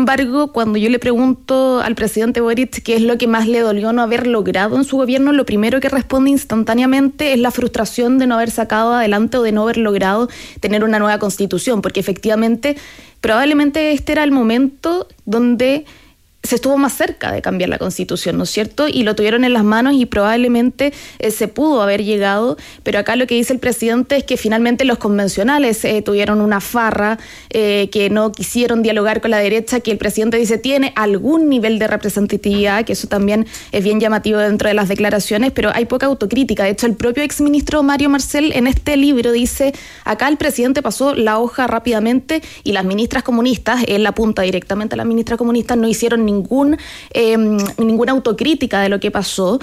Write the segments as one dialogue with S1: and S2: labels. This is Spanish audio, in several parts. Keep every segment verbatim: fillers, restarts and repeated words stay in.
S1: embargo, cuando yo le pregunto al presidente Boric qué es lo que más le dolió no haber logrado en su gobierno, lo primero que responde instantáneamente es la frustración de no haber sacado adelante o de no haber logrado tener una nueva constitución, porque efectivamente, probablemente este era el momento donde se estuvo más cerca de cambiar la Constitución, ¿no es cierto? Y lo tuvieron en las manos y probablemente eh, se pudo haber llegado, pero acá lo que dice el presidente es que finalmente los convencionales eh, tuvieron una farra, eh, que no quisieron dialogar con la derecha, que el presidente dice tiene algún nivel de representatividad, que eso también es bien llamativo dentro de las declaraciones, pero hay poca autocrítica. De hecho, el propio exministro Mario Marcel en este libro dice, acá el presidente pasó la hoja rápidamente y las ministras comunistas, él apunta directamente a las ministras comunistas, no hicieron ningún Ningún, eh, ninguna autocrítica de lo que pasó,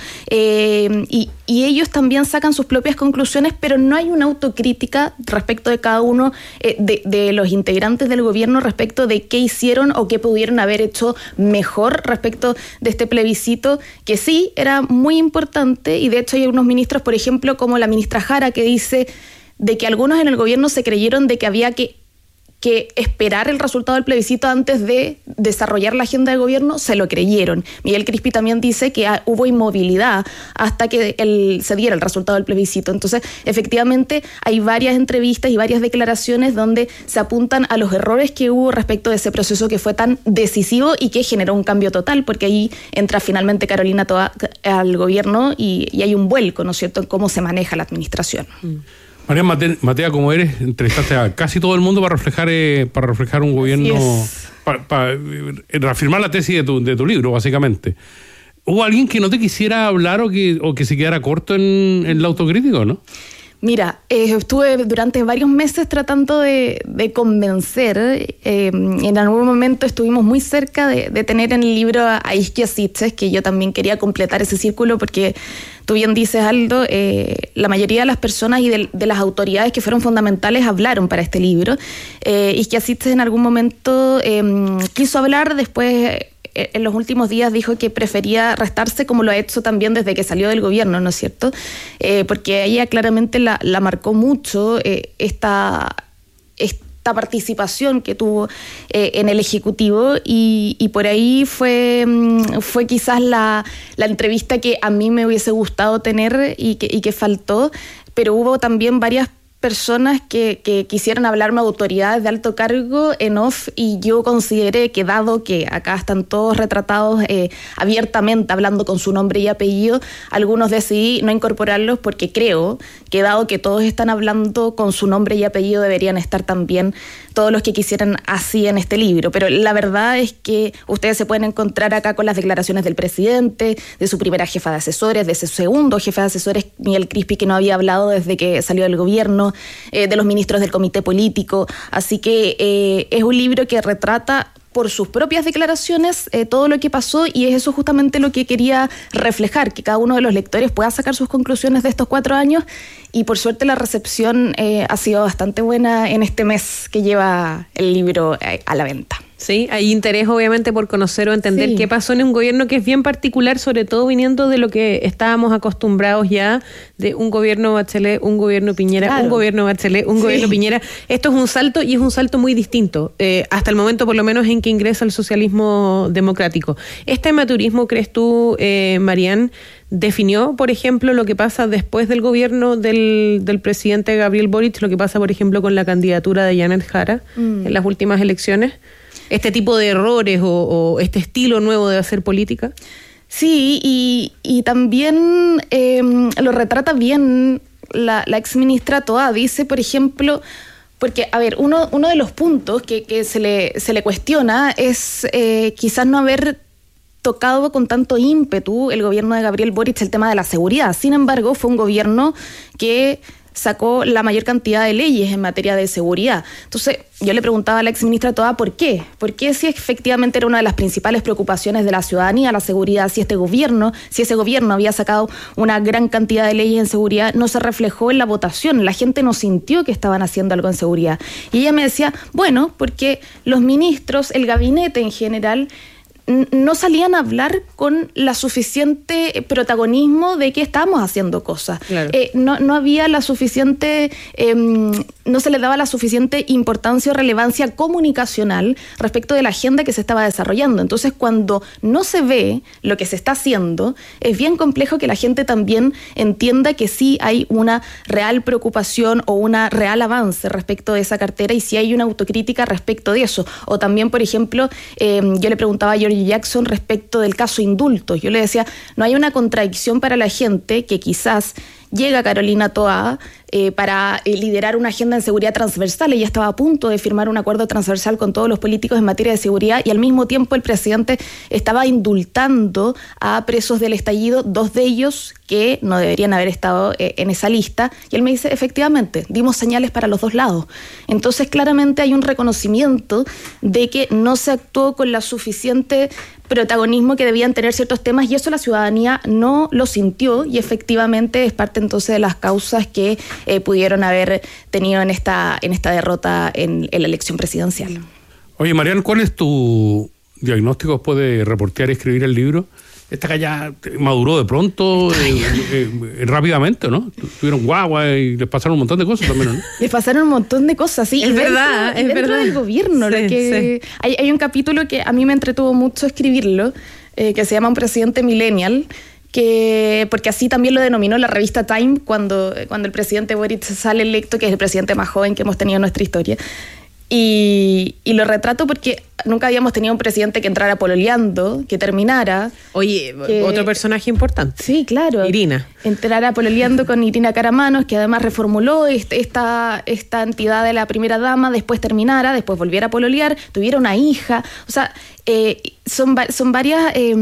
S1: eh, y, y ellos también sacan sus propias conclusiones, pero no hay una autocrítica respecto de cada uno eh, de, de los integrantes del gobierno respecto de qué hicieron o qué pudieron haber hecho mejor respecto de este plebiscito, que sí era muy importante, y de hecho hay unos ministros, por ejemplo, como la ministra Jara, que dice de que algunos en el gobierno se creyeron de que había que que esperar el resultado del plebiscito antes de desarrollar la agenda de gobierno, se lo creyeron. Miguel Crispi también dice que ah, hubo inmovilidad hasta que el, se diera el resultado del plebiscito. Entonces, efectivamente, hay varias entrevistas y varias declaraciones donde se apuntan a los errores que hubo respecto de ese proceso que fue tan decisivo y que generó un cambio total, porque ahí entra finalmente Carolina Toá al gobierno y, y hay un vuelco, ¿no es cierto?, en cómo se maneja la administración. Mm.
S2: María Matea, como eres, entrevistaste a casi todo el mundo para reflejar eh, para reflejar un gobierno, para, para eh, reafirmar la tesis de tu, de tu libro, básicamente. ¿Hubo alguien que no te quisiera hablar o que, o que se quedara corto en, en lo autocrítico, no?
S1: Mira, eh, estuve durante varios meses tratando de, de convencer. Eh, en algún momento estuvimos muy cerca de, de tener en el libro a, a Isquia Siches, que yo también quería completar ese círculo porque tú bien dices, Aldo, eh, la mayoría de las personas y de, de las autoridades que fueron fundamentales hablaron para este libro. Eh, Isquia Siches en algún momento eh, quiso hablar, después en los últimos días dijo que prefería restarse, como lo ha hecho también desde que salió del gobierno, ¿no es cierto? Eh, porque ella claramente la, la marcó mucho eh, esta, esta participación que tuvo eh, en el Ejecutivo y, y por ahí fue, fue quizás la, la entrevista que a mí me hubiese gustado tener y que, y que faltó, pero hubo también varias personas que, que quisieron hablarme a autoridades de alto cargo en off y yo consideré que dado que acá están todos retratados eh, abiertamente hablando con su nombre y apellido, algunos decidí no incorporarlos porque creo que dado que todos están hablando con su nombre y apellido deberían estar también todos los que quisieran así en este libro, pero la verdad es que ustedes se pueden encontrar acá con las declaraciones del presidente, de su primera jefa de asesores, de su segundo jefe de asesores, Miguel Crispi, que no había hablado desde que salió del gobierno, eh, de los ministros del comité político, así que eh, es un libro que retrata por sus propias declaraciones eh, todo lo que pasó y es eso justamente lo que quería reflejar, que cada uno de los lectores pueda sacar sus conclusiones de estos cuatro años y por suerte la recepción eh, ha sido bastante buena en este mes que lleva el libro eh, a la venta.
S3: Sí, hay interés obviamente por conocer o entender sí. qué pasó en un gobierno que es bien particular, sobre todo viniendo de lo que estábamos acostumbrados ya, de un gobierno Bachelet, un gobierno Piñera, claro. un gobierno Bachelet, un sí. gobierno Piñera. Esto es un salto y es un salto muy distinto, eh, hasta el momento por lo menos en que ingresa el socialismo democrático. ¿Este maturismo, crees tú, eh, Marian, definió, por ejemplo, lo que pasa después del gobierno del, del presidente Gabriel Boric, lo que pasa, por ejemplo, con la candidatura de Janet Jara mm. en las últimas elecciones? ¿Este tipo de errores o, o este estilo nuevo de hacer política?
S1: Sí, y, y también eh, lo retrata bien la, la exministra Toá. Dice, por ejemplo, porque, a ver, uno, uno de los puntos que, que se, le, se le cuestiona es eh, quizás no haber tocado con tanto ímpetu el gobierno de Gabriel Boric el tema de la seguridad. Sin embargo, fue un gobierno que sacó la mayor cantidad de leyes en materia de seguridad. Entonces, yo le preguntaba a la exministra Toá por qué. ¿Por qué si efectivamente era una de las principales preocupaciones de la ciudadanía la seguridad? Si este gobierno, si ese gobierno había sacado una gran cantidad de leyes en seguridad, no se reflejó en la votación. La gente no sintió que estaban haciendo algo en seguridad. Y ella me decía, bueno, porque los ministros, el gabinete en general, no salían a hablar con la suficiente protagonismo de que estábamos haciendo cosas.
S3: Claro.
S1: Eh, no, no había la suficiente, eh, no se le daba la suficiente importancia o relevancia comunicacional respecto de la agenda que se estaba desarrollando. Entonces, cuando no se ve lo que se está haciendo, es bien complejo que la gente también entienda que sí hay una real preocupación o una real avance respecto de esa cartera y sí hay una autocrítica respecto de eso. O también, por ejemplo, eh, yo le preguntaba a George Jackson respecto del caso indultos. Yo le decía, no hay una contradicción para la gente que quizás llega Carolina Toá eh, para eh, liderar una agenda en seguridad transversal. Ella estaba a punto de firmar un acuerdo transversal con todos los políticos en materia de seguridad y al mismo tiempo el presidente estaba indultando a presos del estallido, dos de ellos que no deberían haber estado eh, en esa lista. Y él me dice, efectivamente, dimos señales para los dos lados. Entonces, claramente hay un reconocimiento de que no se actuó con la suficiente protagonismo que debían tener ciertos temas y eso la ciudadanía no lo sintió y efectivamente es parte entonces de las causas que eh, pudieron haber tenido en esta, en esta derrota en, en la elección presidencial.
S2: Oye, Marian, ¿cuál es tu diagnóstico después de reportear y escribir el libro? Esta que ya maduró de pronto, eh, eh, eh, rápidamente, ¿no? Tuvieron guagua y les pasaron un montón de cosas también, ¿no?
S1: Les pasaron un montón de cosas, sí.
S3: Es
S1: y
S3: verdad,
S1: dentro,
S3: es
S1: dentro
S3: verdad.
S1: del gobierno.
S3: Sí,
S1: lo que
S3: sí.
S1: hay, hay un capítulo que a mí me entretuvo mucho escribirlo, eh, que se llama Un presidente millennial, que porque así también lo denominó la revista Time cuando, cuando el presidente Boric sale electo, que es el presidente más joven que hemos tenido en nuestra historia. Y, y lo retrato porque nunca habíamos tenido un presidente que entrara pololeando, que terminara.
S3: Oye,
S1: que,
S3: otro personaje importante.
S1: Sí, claro.
S3: Irina.
S1: Entrara pololeando con Irina Caramanos, que además reformuló este, esta, esta entidad de la primera dama, después terminara, después volviera a pololear, tuviera una hija. O sea, eh, son, son varios eh,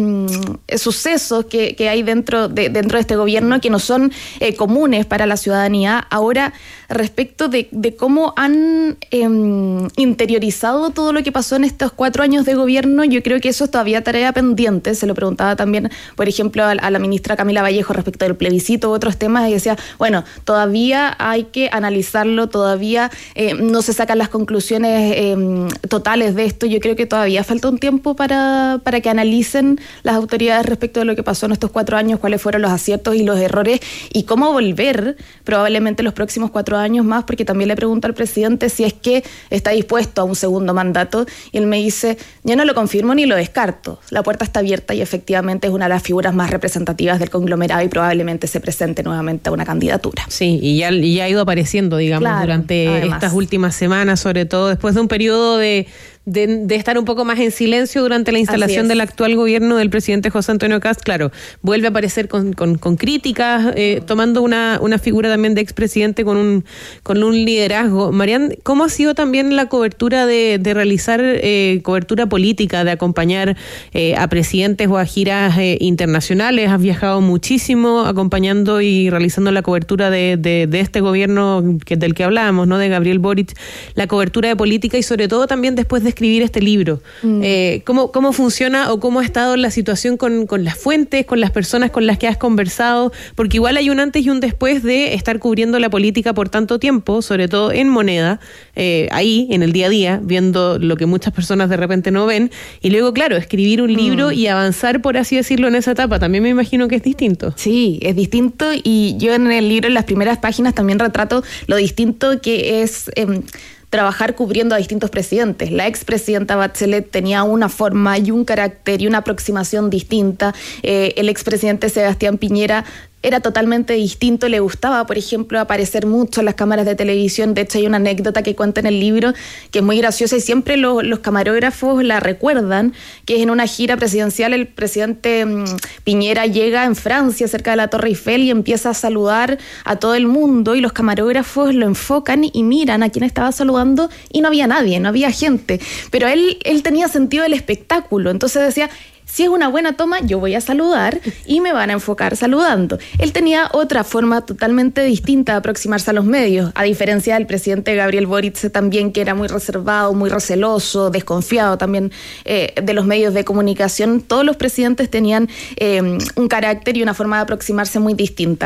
S1: sucesos que, que hay dentro de, dentro de este gobierno que no son eh, comunes para la ciudadanía. Ahora, respecto de, de cómo han eh, interiorizado todo lo que pasó en estos cuatro años de gobierno, yo creo que eso es todavía tarea pendiente. Se lo preguntaba también, por ejemplo, a, a la ministra Camila Vallejo respecto del plebiscito u otros temas, y decía, bueno, todavía hay que analizarlo, todavía eh, no se sacan las conclusiones eh, totales de esto. Yo creo que todavía falta un tiempo para, para que analicen las autoridades respecto de lo que pasó en estos cuatro años, cuáles fueron los aciertos y los errores, y cómo volver probablemente los próximos cuatro años más, porque también le pregunto al presidente si es que está dispuesto a un segundo mandato, y él me dice, yo no lo confirmo ni lo descarto, la puerta está abierta y efectivamente es una de las figuras más representativas del conglomerado y probablemente se presente nuevamente a una candidatura.
S3: Sí, y ya, y ya ha ido apareciendo, digamos,
S1: claro,
S3: durante
S1: además.
S3: estas últimas semanas, sobre todo después de un periodo de, de, de estar un poco más en silencio durante la instalación del actual gobierno del presidente José Antonio Kast. Claro, vuelve a aparecer con, con, con críticas, eh, tomando una, una figura también de expresidente con un, con un liderazgo. Marian, ¿cómo ha sido también la cobertura de, de realizar eh, cobertura política, de acompañar eh, a presidentes o a giras eh, internacionales? Has viajado muchísimo acompañando y realizando la cobertura de, de, de este gobierno que, del que hablábamos, ¿no? De Gabriel Boric, la cobertura de política y sobre todo también después de escribir este libro. Mm. Eh, ¿cómo, ¿Cómo funciona o cómo ha estado la situación con, con las fuentes, con las personas con las que has conversado? Porque igual hay un antes y un después de estar cubriendo la política por tanto tiempo, sobre todo en moneda, eh, ahí, en el día a día, viendo lo que muchas personas de repente no ven, y luego, claro, escribir un mm. libro y avanzar, por así decirlo, en esa etapa, también me imagino que es distinto.
S1: Sí, es distinto, y yo en el libro, en las primeras páginas, también retrato lo distinto que es Eh, trabajar cubriendo a distintos presidentes. La expresidenta Bachelet tenía una forma y un carácter y una aproximación distinta. Eh, el expresidente Sebastián Piñera era totalmente distinto, le gustaba, por ejemplo, aparecer mucho en las cámaras de televisión. De hecho, hay una anécdota que cuenta en el libro que es muy graciosa y siempre lo, los camarógrafos la recuerdan, que es en una gira presidencial el presidente mmm, Piñera llega en Francia, cerca de la Torre Eiffel, y empieza a saludar a todo el mundo, y los camarógrafos lo enfocan y miran a quién estaba saludando y no había nadie, no había gente. Pero él, él tenía sentido del espectáculo, entonces decía, si es una buena toma, yo voy a saludar y me van a enfocar saludando. Él tenía otra forma totalmente distinta de aproximarse a los medios, a diferencia del presidente Gabriel Boric también, que era muy reservado, muy receloso, desconfiado también eh, de los medios de comunicación. Todos los presidentes tenían eh, un carácter y una forma de aproximarse muy distinta.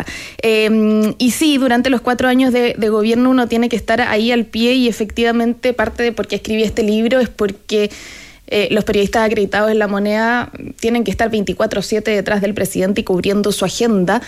S1: Eh, y sí, durante los cuatro años de, de gobierno uno tiene que estar ahí al pie, y efectivamente parte de por qué escribí este libro es porque eh, los periodistas acreditados en La Moneda tienen que estar veinticuatro siete detrás del presidente y cubriendo su agenda.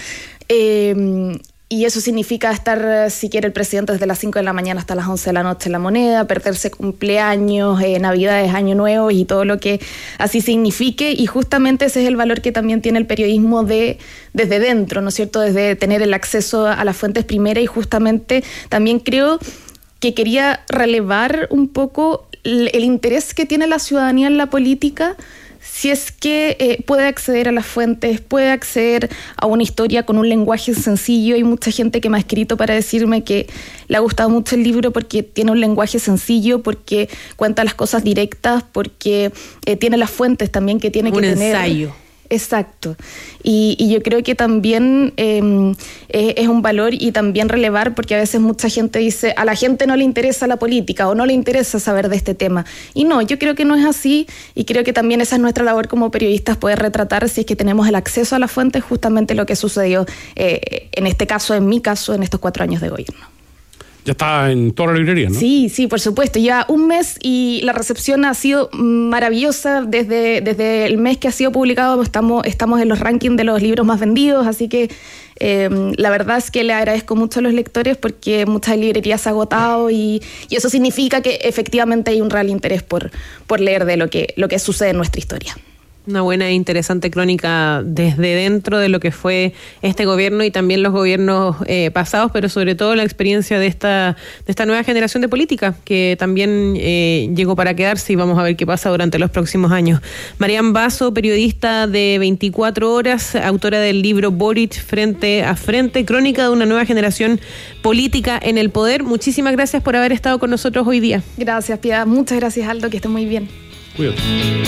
S1: Eh, Y eso significa estar, si quiere el presidente, desde las cinco de la mañana hasta las once de la noche en La Moneda, perderse cumpleaños, eh, navidades, año nuevo y todo lo que así signifique. Y justamente ese es el valor que también tiene el periodismo de desde dentro, ¿no es cierto? Desde tener el acceso a las fuentes primeras. Y justamente también creo que quería relevar un poco el, el interés que tiene la ciudadanía en la política, si es que eh, puede acceder a las fuentes, puede acceder a una historia con un lenguaje sencillo. Hay mucha gente que me ha escrito para decirme que le ha gustado mucho el libro porque tiene un lenguaje sencillo, porque cuenta las cosas directas, porque eh, tiene las fuentes también que tiene
S3: un
S1: que tener.
S3: Un ensayo.
S1: Exacto. Y, y yo creo que también eh, es, es un valor y también relevar, porque a veces mucha gente dice, a la gente no le interesa la política o no le interesa saber de este tema. Y no, yo creo que no es así, y creo que también esa es nuestra labor como periodistas, poder retratar, si es que tenemos el acceso a las fuentes, justamente lo que sucedió, eh, en este caso, en mi caso, en estos cuatro años de gobierno.
S2: Ya está en toda la librería, ¿no?
S1: Sí, sí, por supuesto. Ya un mes y la recepción ha sido maravillosa. Desde, desde el mes que ha sido publicado estamos, estamos en los rankings de los libros más vendidos, así que eh, la verdad es que le agradezco mucho a los lectores porque muchas librerías se han agotado y, y eso significa que efectivamente hay un real interés por, por leer de lo que, lo que sucede en nuestra historia.
S3: Una buena e interesante crónica desde dentro de lo que fue este gobierno y también los gobiernos eh, pasados, pero sobre todo la experiencia de esta de esta nueva generación de política que también eh, llegó para quedarse, y vamos a ver qué pasa durante los próximos años. Marian Basso, periodista de veinticuatro horas, autora del libro Boric Frente a Frente, crónica de una nueva generación política en el poder. Muchísimas gracias por haber estado con nosotros hoy día.
S1: Gracias, Piedad. Muchas gracias, Aldo, que esté muy bien.
S2: Cuídate.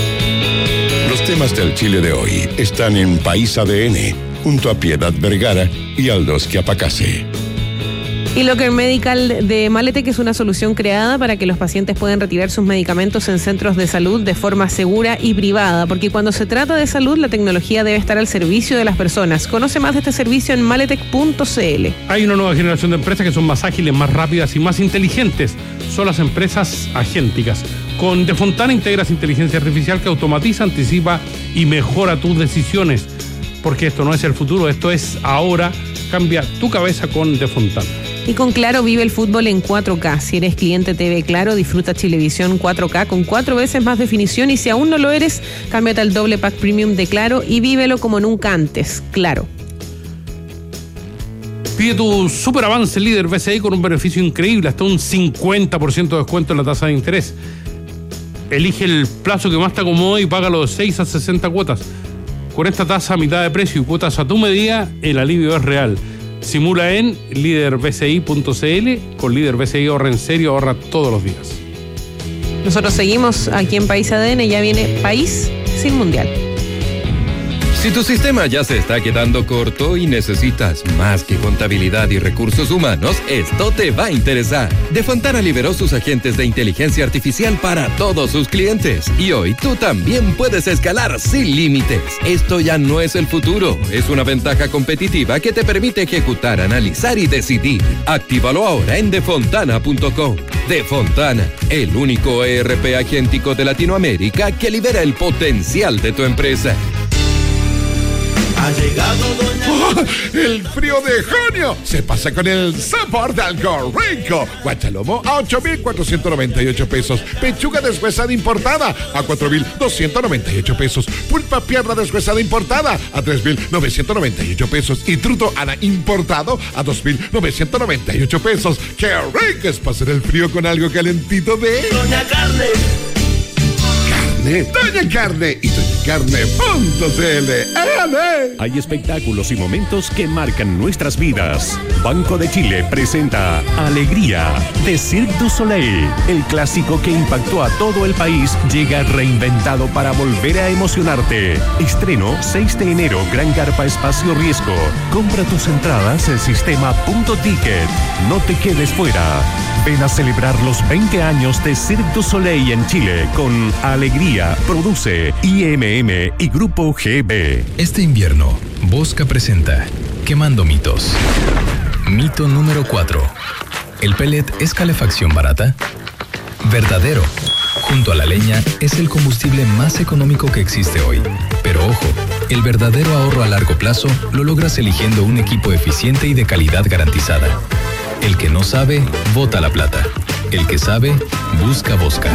S4: Los temas del Chile de hoy están en País A D N, junto a Piedad Vergara y Aldo Schiapacase.
S3: Y Locker Medical de Maletec es una solución creada para que los pacientes puedan retirar sus medicamentos en centros de salud de forma segura y privada, porque cuando se trata de salud, la tecnología debe estar al servicio de las personas. Conoce más de este servicio en maletec punto c l.
S2: Hay una nueva generación de empresas que son más ágiles, más rápidas y más inteligentes. Son las empresas agénticas. Con De Fontana integras inteligencia artificial que automatiza, anticipa y mejora tus decisiones. Porque esto no es el futuro, esto es ahora. Cambia tu cabeza con De Fontana.
S3: Y con Claro vive el fútbol en cuatro K. Si eres cliente T V Claro, disfruta Chilevisión cuatro K con cuatro veces más definición. Y si aún no lo eres, cámbiate al doble pack premium de Claro y vívelo como nunca antes. Claro.
S2: Pide tu super avance líder B C I con un beneficio increíble, hasta un cincuenta por ciento de descuento en la tasa de interés. Elige el plazo que más te acomode y págalo de seis a sesenta cuotas. Con esta tasa a mitad de precio y cuotas a tu medida, el alivio es real. Simula en líder b c i punto c l. Con Líder B C I ahorra en serio, ahorra todos los días.
S3: Nosotros seguimos aquí en País A D N, ya viene País sin Mundial.
S5: Si tu sistema ya se está quedando corto y necesitas más que contabilidad y recursos humanos, esto te va a interesar. De Fontana liberó sus agentes de inteligencia artificial para todos sus clientes. Y hoy tú también puedes escalar sin límites. Esto ya no es el futuro, es una ventaja competitiva que te permite ejecutar, analizar y decidir. Actívalo ahora en de fontana punto com. De Fontana, el único E R P agéntico de Latinoamérica que libera el potencial de tu empresa.
S6: Ha llegado Doña...
S7: ¡Oh! ¡El frío de junio! Se pasa con el sabor de algo rico. Guachalomo a ocho mil cuatrocientos noventa y ocho pesos. Pechuga deshuesada importada a cuatro mil doscientos noventa y ocho pesos. Pulpa pierna deshuesada importada a tres mil novecientos noventa y ocho pesos. Y truto ana importado a dos mil novecientos noventa y ocho pesos. ¡Qué rico es pasar el frío con algo calentito de...
S6: Doña Carne!
S7: Doña Carne y doña carne punto c l.
S8: Hay espectáculos y momentos que marcan nuestras vidas. Banco de Chile presenta Alegría de Cirque du Soleil. El clásico que impactó a todo el país llega reinventado para volver a emocionarte. Estreno seis de enero, Gran Carpa Espacio Riesgo. Compra tus entradas en sistema punto ticket. No te quedes fuera. Ven a celebrar los veinte años de Cirque du Soleil en Chile con Alegría. Produce I M M y Grupo G B.
S9: Este invierno, Bosca presenta Quemando mitos. Mito número cuatro. ¿El pellet es calefacción barata? Verdadero. junto a la leña, es el combustible más económico que existe hoy. Pero ojo, el verdadero ahorro a largo plazo lo logras eligiendo un equipo eficiente y de calidad garantizada. El que no sabe, bota la plata. El que sabe, busca Bosca.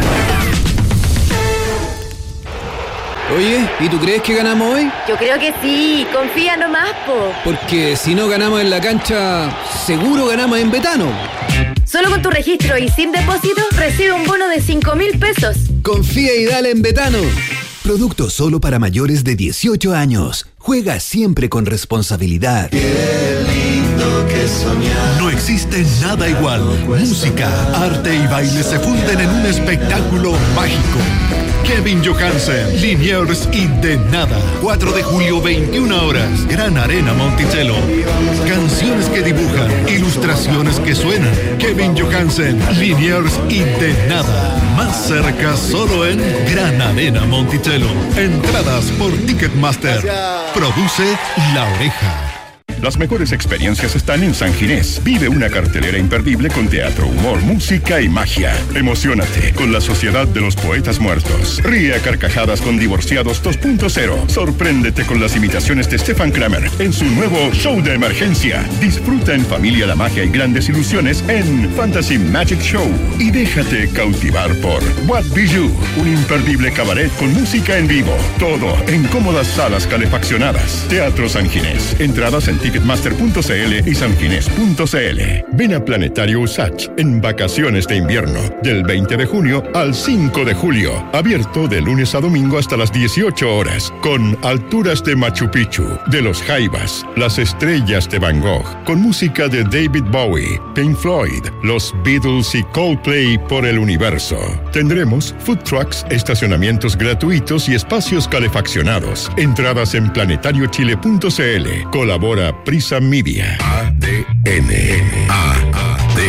S10: Oye, ¿y tú crees que ganamos hoy?
S11: Yo creo que sí, confía nomás, po.
S10: Porque si no ganamos en la cancha, seguro ganamos en Betano.
S11: Solo con tu registro y sin depósito, recibe un bono de cinco mil pesos.
S10: Confía y dale en Betano.
S12: Producto solo para mayores de dieciocho años. Juega siempre con responsabilidad.
S6: Qué lindo que soñar.
S13: No existe nada igual. Música, arte y baile se funden en un espectáculo mágico. Kevin Johansen, Liniers y De Nada. cuatro de julio, veintiuna horas. Gran Arena Monticello. Canciones que dibujan, ilustraciones que suenan. Kevin Johansen, Liniers y De Nada. Más cerca solo en Gran Arena Monticello. Entradas por Ticketmaster. Produce La Oreja.
S4: Las mejores experiencias están en San Ginés. Vive una cartelera imperdible con teatro, humor, música y magia. Emociónate con la Sociedad de los Poetas Muertos. Ríe a carcajadas con Divorciados dos punto cero. Sorpréndete con las imitaciones de Stefan Kramer en su nuevo show de emergencia. Disfruta en familia la magia y grandes ilusiones en Fantasy Magic Show. Y déjate cautivar por What Be You, un imperdible cabaret con música en vivo. Todo en cómodas salas calefaccionadas. Teatro San Ginés. Entradas en ticketmaster punto c l y sanginés punto c l. Ven a Planetario Usach en vacaciones de invierno del veinte de junio al cinco de julio. Abierto de lunes a domingo hasta las dieciocho horas. Con alturas de Machu Picchu, de los Jaivas, las estrellas de Van Gogh. Con música de David Bowie, Pink Floyd, los Beatles y Coldplay por el universo. Tendremos food trucks, estacionamientos gratuitos y espacios calefaccionados. Entradas en planetario chile punto c l. Colabora Prisa Media. A D N. A D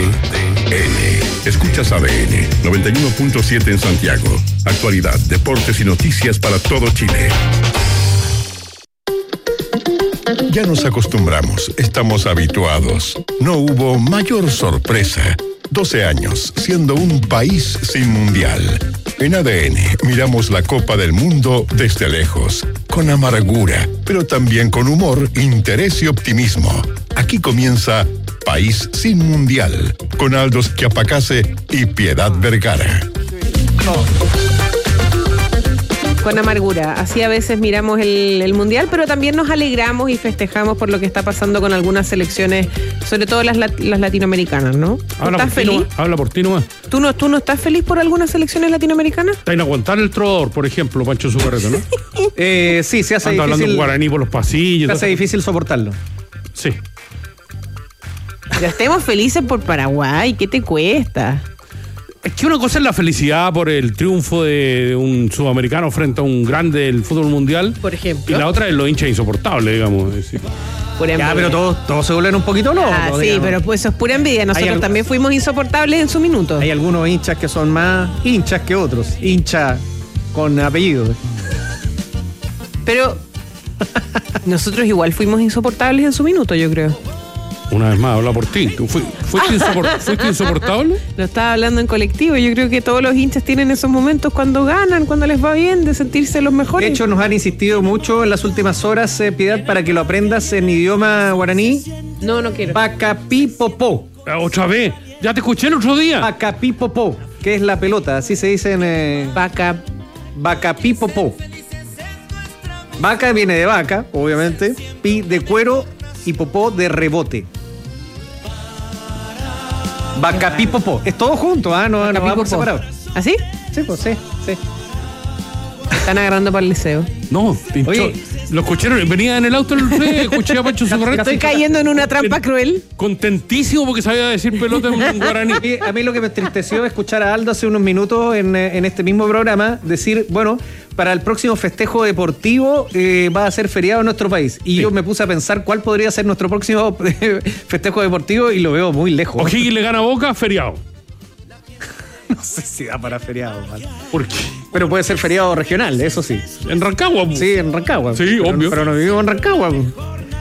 S4: N. Escuchas A D N noventa y uno punto siete en Santiago. Actualidad, deportes y noticias para todo Chile. Ya nos acostumbramos, estamos habituados. No hubo mayor sorpresa. doce años siendo un país sin mundial. En A D N miramos la Copa del Mundo desde lejos, con amargura, pero también con humor, interés y optimismo. Aquí comienza País sin Mundial, con Aldo Schiapacase y Piedad Vergara.
S3: Con amargura. Así a veces miramos el, el Mundial, pero también nos alegramos y festejamos por lo que está pasando con algunas selecciones, sobre todo las, las latinoamericanas, ¿no?
S2: Habla
S3: ¿Estás
S2: por ti
S3: feliz?
S2: nomás, habla por ti nomás.
S3: ¿Tú no, ¿Tú no estás feliz por algunas selecciones latinoamericanas?
S2: Está inaguantable el trovador, por ejemplo, Pancho Zucarreta, ¿no?
S14: eh, sí, se hace
S2: Anda
S14: difícil.
S2: hablando guaraní por los pasillos.
S14: Se hace difícil soportarlo.
S2: Sí.
S3: Ya estemos felices por Paraguay, ¿qué te cuesta?
S2: Es que una cosa es la felicidad por el triunfo de un sudamericano frente a un grande del fútbol mundial.
S3: Por ejemplo.
S2: Y la otra es los hinchas insoportables, digamos. Es decir.
S3: Pura
S14: ya, pero todos, todos se vuelven un poquito locos.
S3: Ah, sí,
S14: digamos.
S3: pero pues eso es pura envidia. Nosotros
S14: al...
S3: también fuimos insoportables en su minuto.
S14: Hay algunos hinchas que son más hinchas que otros. Hincha con apellido.
S3: Pero nosotros igual fuimos insoportables en su minuto, yo creo.
S2: Una vez más, habla por ti. ¿Tú fuiste, fuiste, insoport, ¿Fuiste insoportable?
S3: Lo estaba hablando en colectivo. Yo creo que todos los hinchas tienen esos momentos cuando ganan, cuando les va bien, de sentirse los mejores.
S14: De hecho, nos han insistido mucho en las últimas horas, eh, Piedad, para que lo aprendas en idioma guaraní.
S3: No, no quiero.
S14: Pacapipopó.
S2: Otra vez. Ya te escuché el otro día.
S14: Pacapipopó, que es la pelota. Así se dice en... Eh,
S3: Vaca.
S14: Vacapipopó. Vaca viene de vaca, obviamente. Pi de cuero y popó de rebote. Vacapipopó. Es todo junto, ¿ah? ¿eh? No, no vamos separados.
S3: ¿Así?
S14: Sí, pues sí, sí.
S3: Están agarrando para el liceo.
S2: No, pinchó. Oye, lo escucharon, venía en el auto, escuché a Pancho Zucarreta.
S3: Estoy cayendo en una trampa cruel.
S2: Contentísimo porque sabía decir pelota en guaraní.
S14: A mí lo que me entristeció es escuchar a Aldo hace unos minutos en, en este mismo programa decir, bueno, para el próximo festejo deportivo eh, va a ser feriado en nuestro país. Y sí. Yo me puse a pensar cuál podría ser nuestro próximo festejo deportivo y lo veo muy lejos.
S2: O'Higgins le gana a Boca, feriado.
S14: No sé si da para feriado, ¿vale?
S2: ¿Por qué?
S14: Pero puede ser feriado regional, eso sí.
S2: ¿En Rancagua?
S14: Sí, en Rancagua.
S2: Sí,
S14: pero,
S2: obvio.
S14: Pero no vivimos en Rancagua.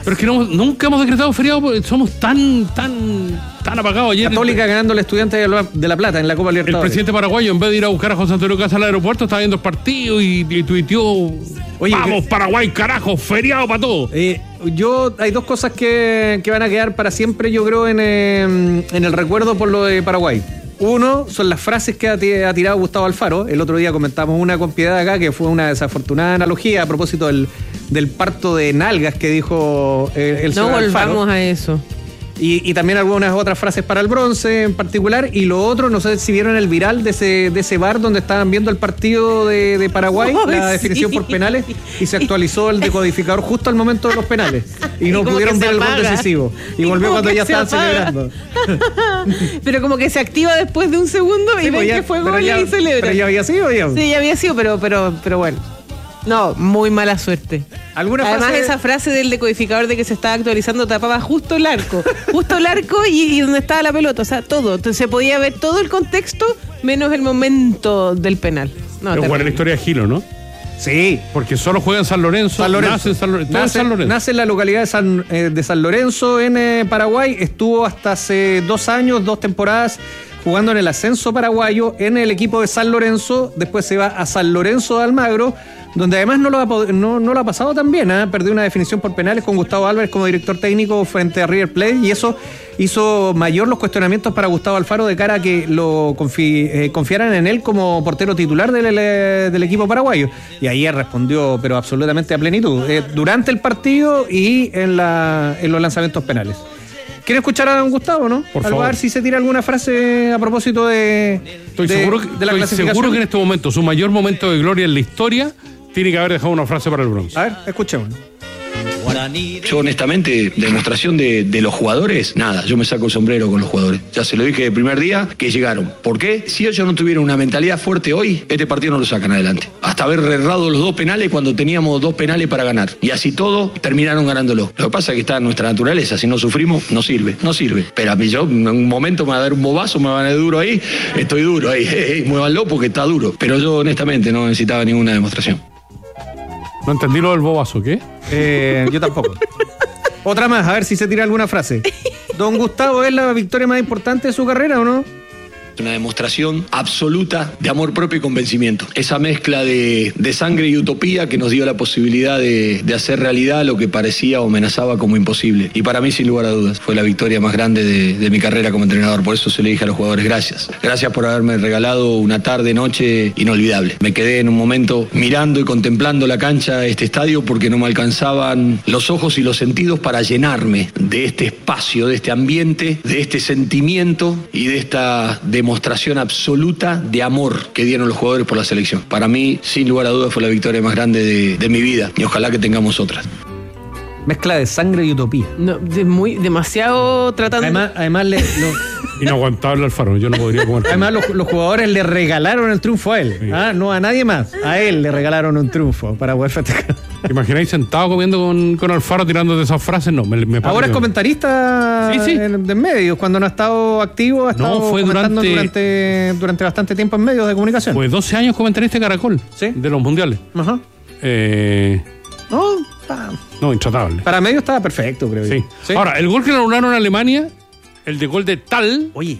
S2: Pero es que no, nunca hemos decretado feriado porque somos tan, tan, tan apagados. Ayer
S14: Católica el, ganando al Estudiante de la, de la Plata en la Copa Libertadores.
S2: El presidente paraguayo, en vez de ir a buscar a José Antonio Casa al aeropuerto, estaba viendo el partido y, y tuiteó: Oye, vamos, que, Paraguay, carajo, feriado para todo.
S14: Eh, yo, hay dos cosas que, que van a quedar para siempre, yo creo, en, eh, en el recuerdo por lo de Paraguay. Uno, son las frases que ha, ha tirado Gustavo Alfaro. El otro día comentamos una con Piedad acá, que fue una desafortunada analogía a propósito del, del parto de nalgas que dijo el, el señor Alfaro.
S3: No volvamos a eso.
S14: Y, y también algunas otras frases para el bronce en particular. Y lo otro, no sé si vieron el viral de ese, de ese bar donde estaban viendo el partido de, de Paraguay, oh, la definición sí. por penales, y se actualizó el decodificador justo al momento de los penales. Y no pudieron ver el gol decisivo. Y, y volvió cuando ya estaban celebrando.
S3: Pero como que se activa después de un segundo sí, y ven ya, que fue gol
S14: ya,
S3: y celebra.
S14: Pero ya había sido, ya.
S3: Sí, ya había sido, pero, pero, pero bueno. No, muy mala suerte.
S14: ¿Alguna
S3: Además,
S14: frase?
S3: esa frase del decodificador de que se estaba actualizando tapaba justo el arco. Justo el arco y, y donde estaba la pelota. O sea, todo. Entonces se podía ver todo el contexto menos el momento del penal. No,
S2: pero bueno, la historia de Gilo, ¿no?
S14: Sí.
S2: Porque solo juega en San Lorenzo.
S14: San Lorenzo.
S2: Nace, en San, Lorenzo,
S14: nace,
S2: San Lorenzo.
S14: nace en la localidad de San, eh, de San Lorenzo, en eh, Paraguay. Estuvo hasta hace dos años, dos temporadas, jugando en el ascenso paraguayo en el equipo de San Lorenzo. Después se va a San Lorenzo de Almagro, donde además no lo ha, no, no lo ha pasado tan bien, ¿eh? Perdió una definición por penales con Gustavo Álvarez como director técnico frente a River Plate, y eso hizo mayor los cuestionamientos para Gustavo Alfaro de cara a que lo confi, eh, confiaran en él como portero titular del, del equipo paraguayo. Y ayer respondió, pero absolutamente a plenitud, eh, durante el partido y en, la, en los lanzamientos penales. ¿Quieren escuchar a don Gustavo, no?
S2: Por
S14: a
S2: favor.
S14: ver si se tira alguna frase a propósito de,
S2: estoy
S14: de,
S2: seguro que,
S14: de la
S2: estoy
S14: clasificación.
S2: seguro que en este momento, su mayor momento de gloria en la historia, tiene que haber dejado una frase para el bronce.
S14: A ver, escuchemos.
S15: Yo honestamente, demostración de, de los jugadores, nada, yo me saco el sombrero con los jugadores. Ya se lo dije el primer día que llegaron. ¿Por qué? Si ellos no tuvieran una mentalidad fuerte hoy, este partido no lo sacan adelante. Hasta haber errado los dos penales cuando teníamos dos penales para ganar. Y así todo, terminaron ganándolo. Lo que pasa es que está en nuestra naturaleza, si no sufrimos, no sirve, no sirve. Pero a mí yo, en un momento me va a dar un bobazo, me van a dar duro ahí, estoy duro ahí, hey, hey, muévanlo porque está duro. Pero yo honestamente no necesitaba ninguna demostración.
S2: No entendí lo del bobazo, ¿qué?
S14: Eh, yo tampoco. Otra más, a ver si se tira alguna frase. Don Gustavo, ¿es la victoria más importante de su carrera o no?
S15: Una demostración absoluta de amor propio y convencimiento. Esa mezcla de, de sangre y utopía que nos dio la posibilidad de, de hacer realidad lo que parecía o amenazaba como imposible. Y para mí, sin lugar a dudas, fue la victoria más grande de, de mi carrera como entrenador. Por eso se le dije a los jugadores, gracias. Gracias por haberme regalado una tarde, noche inolvidable. Me quedé en un momento mirando y contemplando la cancha de este estadio porque no me alcanzaban los ojos y los sentidos para llenarme de este espacio, de este ambiente, de este sentimiento y de esta demostración demostración absoluta de amor que dieron los jugadores por la selección. Para mí, sin lugar a dudas, fue la victoria más grande de, de mi vida y ojalá que tengamos otras.
S14: Mezcla de sangre y utopía.
S3: No, de muy, demasiado tratando.
S14: Además, además le, lo...
S2: inaguantable Alfaro, yo no podría comer.
S14: Además, los, los jugadores le regalaron el triunfo a él, sí. ¿Ah? No a nadie más. A él le regalaron un triunfo para poder festejar.
S2: ¿Te imagináis sentado comiendo con, con Alfaro tirando de esas frases? No, me, me
S14: ahora es comentarista
S2: sí, sí.
S14: En, de medios. Cuando no ha estado activo, ha estado
S2: no, fue
S14: comentando
S2: durante,
S14: durante, durante bastante tiempo en medios de comunicación.
S2: Fue doce años comentarista de Caracol, ¿sí? De los mundiales.
S14: Ajá.
S2: Eh...
S14: No, ah.
S2: no, intratable.
S14: Para medio estaba perfecto, creo.
S2: Sí.
S14: ¿Sí?
S2: Ahora, el gol que le anularon en Alemania, el de gol de Tal.
S14: Oye,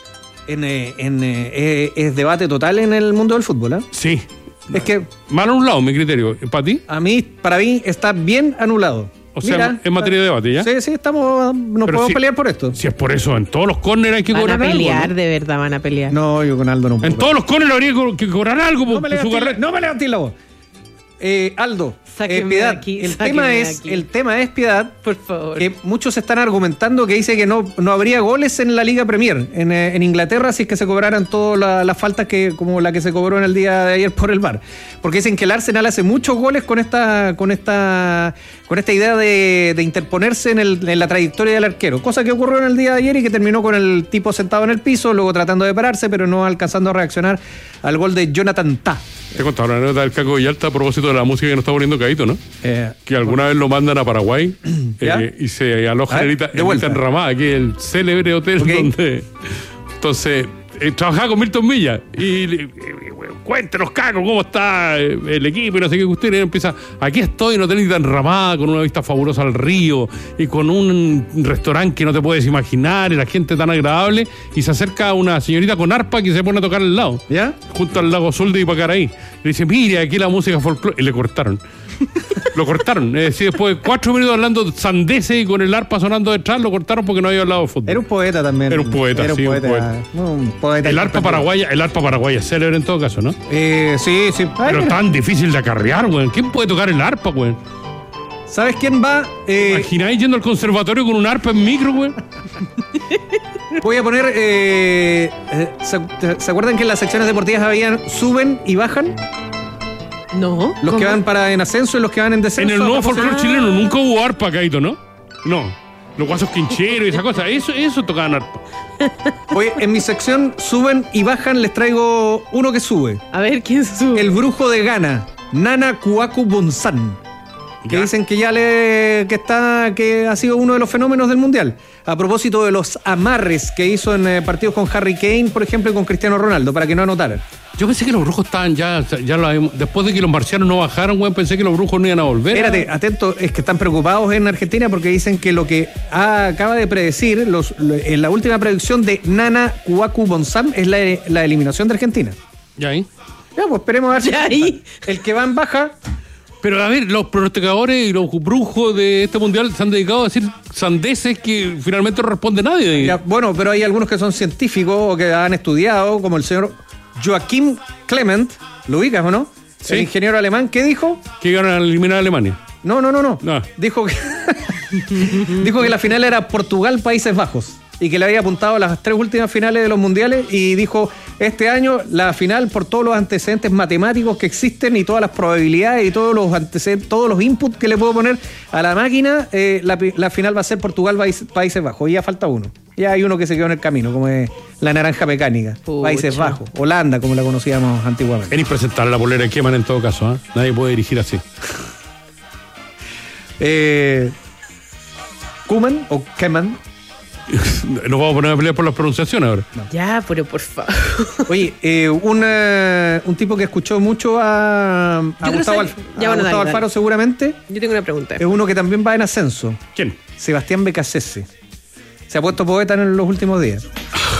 S14: en, en, eh, es debate total en el mundo del fútbol, ¿eh?
S2: Sí.
S14: Es que.
S2: Mal anulado, mi criterio. ¿Para ti?
S14: A mí, para mí, está bien anulado.
S2: O sea, Mira, en materia de debate, ¿ya?
S14: Sí, sí, estamos. Nos Pero podemos si, pelear por esto.
S2: Si es por eso, en todos los córneres hay que
S3: van
S2: cobrar
S3: algo. Van a pelear,
S2: algo, ¿no?
S3: de verdad, van a pelear.
S14: No, yo con Aldo no puedo.
S2: En todos los córneres habría que cobrar algo
S14: no
S2: por,
S14: me
S2: por su carrera.
S14: No me levanté la voz. Eh, Aldo, eh, Piedad,
S3: aquí,
S14: el, tema es, el tema es, Piedad,
S3: por favor,
S14: que muchos están argumentando que dice que no, no habría goles en la Liga Premier, en, en Inglaterra, si es que se cobraran todas las la faltas que, como la que se cobró en el día de ayer por el V A R. Porque dicen que el Arsenal hace muchos goles con esta, con esta, con esta idea de, de interponerse en, el, en la trayectoria del arquero, cosa que ocurrió en el día de ayer y que terminó con el tipo sentado en el piso, luego tratando de pararse, pero no alcanzando a reaccionar al gol de Jonathan Tah.
S2: Te he contado una anécdota del Caco Villalta a propósito de la música que nos está poniendo Caíto, ¿no?
S14: Eh,
S2: que alguna vez lo mandan a Paraguay eh, y se aloja en Erita Enramada, que es el célebre hotel okay. donde... Entonces, eh, trabajaba con Milton Villa y, y cuéntenos, Caco, cómo está el equipo y no sé qué cuestión. Y él empieza, aquí estoy, no tenéis tan ramada, con una vista fabulosa al río y con un restaurante que no te puedes imaginar y la gente tan agradable. Y se acerca a una señorita con arpa que se pone a tocar al lado,
S14: ¿ya?
S2: Junto al lago Sol de Ipacaraí. Le dice, mire, aquí la música folclórica. Y le cortaron. Lo cortaron. Es decir, después de cuatro minutos hablando sandeces y con el arpa sonando detrás, lo cortaron porque no había hablado de fútbol.
S14: Era un poeta también.
S2: Era un poeta,
S14: Era un
S2: sí,
S14: poeta,
S2: un poeta.
S14: No, un poeta
S2: El arpa paraguaya, el arpa paraguaya es célebre en todo caso, ¿no?
S14: Eh, sí, sí.
S2: Pero Ay, tan difícil de acarrear, güey. ¿Quién puede tocar el arpa, güey?
S14: ¿Sabes quién va? Eh...
S2: ¿Imagináis yendo al conservatorio con un arpa en micro, güey?
S14: Voy a poner. Eh, eh, ¿se, ¿Se acuerdan que en las secciones deportivas habían suben y bajan?
S3: No.
S14: Los
S3: ¿cómo?
S14: que van para en ascenso y los que van en descenso.
S2: En el nuevo folclore ah. chileno nunca hubo arpa, Caito, ¿no? No. Los guasos quincheros y esa cosa. Eso, eso tocaban arpa.
S14: Oye, en mi sección suben y bajan les traigo uno que sube.
S3: A ver, ¿quién sube?
S14: El brujo de Ghana, Nana Kwaku Bonsan. Que ¿Ya? Dicen que ya le que está que ha sido uno de los fenómenos del mundial. A propósito de los amarres que hizo en eh, partidos con Harry Kane, por ejemplo, y con Cristiano Ronaldo, para que no anotaran.
S2: Yo pensé que los brujos estaban ya, ya lo, después de que los marcianos no bajaron, güey, pensé que los brujos no iban a volver.
S14: Espérate, atento, es que están preocupados en Argentina porque dicen que lo que ah, acaba de predecir, los, en la última predicción de Nana Kwaku Bonsan es la, la eliminación de Argentina.
S2: Ya ahí.
S14: Ya, pues esperemos a ver si
S3: ya ahí.
S14: El que va en baja.
S2: Pero a ver, los pronosticadores y los brujos de este mundial se han dedicado a decir sandeces que finalmente no responde nadie.
S14: Ya, bueno, pero hay algunos que son científicos o que han estudiado, como el señor Joachim Clement, ¿lo ubicas o no? Sí. El ingeniero alemán, ¿qué dijo?
S2: Que iban a eliminar a Alemania.
S14: No, no, no, no.
S2: no.
S14: Dijo que dijo que la final era Portugal-Países Bajos y que le había apuntado a las tres últimas finales de los mundiales y dijo, este año la final, por todos los antecedentes matemáticos que existen y todas las probabilidades y todos los antecedentes, todos los inputs que le puedo poner a la máquina, eh, la, la final va a ser Portugal-Países Bajos. Y ya falta uno. Ya hay uno que se quedó en el camino, como es la naranja mecánica. Pucha. Países Bajos. Holanda, como la conocíamos antiguamente.
S2: Es impresentable la polera de Keman en todo caso, ¿eh? Nadie puede dirigir así.
S14: eh, Koeman o Keman.
S2: Nos vamos a poner a pelear por las pronunciaciones ahora.
S3: No. Ya, pero por favor.
S14: Oye, eh, una, un tipo que escuchó mucho a, a Gustavo, Alf
S3: ya,
S14: a
S3: bueno,
S14: Gustavo
S3: dale,
S14: Alfaro
S3: dale.
S14: seguramente.
S3: Yo tengo una pregunta.
S14: Es uno que también va en ascenso.
S2: ¿Quién?
S14: Sebastián Becasese. Se ha puesto poeta en los últimos días.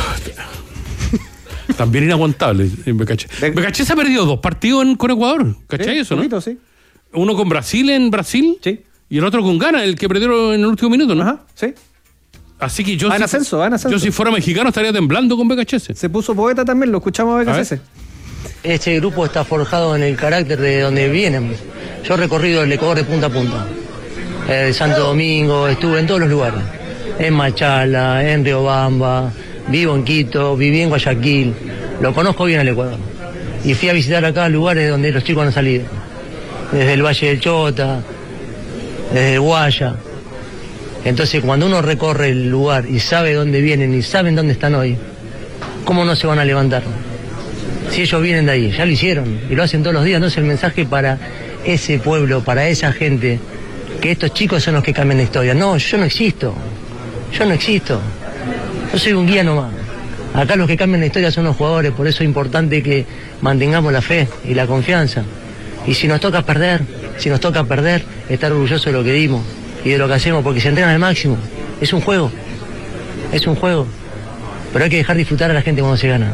S2: También inaguantable en Becachese. Becachese ha perdido dos partidos en, con Ecuador. ¿Cachai
S14: ¿Sí?
S2: eso, no?
S14: Poquito, sí.
S2: Uno con Brasil en Brasil.
S14: Sí.
S2: Y el otro con Ghana, el que perdieron en el último minuto, ¿no?
S14: Ajá, sí.
S2: Así que yo,
S14: va en
S2: si,
S14: ascenso, va en ascenso.
S2: yo si fuera mexicano estaría temblando con Becachese.
S14: Se puso poeta también, lo escuchamos a Becachese.
S16: Este grupo está forjado en el carácter de donde vienen. Yo he recorrido el Ecuador de punta a punta. Eh, Santo Domingo, estuve en todos los lugares. En Machala, en Riobamba, vivo en Quito, viví en Guayaquil. Lo conozco bien el Ecuador. Y fui a visitar acá lugares donde los chicos han salido. Desde el Valle del Chota, desde el Guaya. Entonces, cuando uno recorre el lugar y sabe dónde vienen y saben dónde están hoy, ¿cómo no se van a levantar? Si ellos vienen de ahí, ya lo hicieron y lo hacen todos los días. Entonces, el mensaje para ese pueblo, para esa gente, que estos chicos son los que cambian la historia. No, yo no existo. Yo no existo. Yo soy un guía nomás. Acá los que cambian la historia son los jugadores, por eso es importante que mantengamos la fe y la confianza. Y si nos toca perder, si nos toca perder, estar orgullosos de lo que dimos y de lo que hacemos, porque se entrenan al máximo. Es un juego, es un juego. Pero hay que dejar disfrutar a la gente cuando se gana.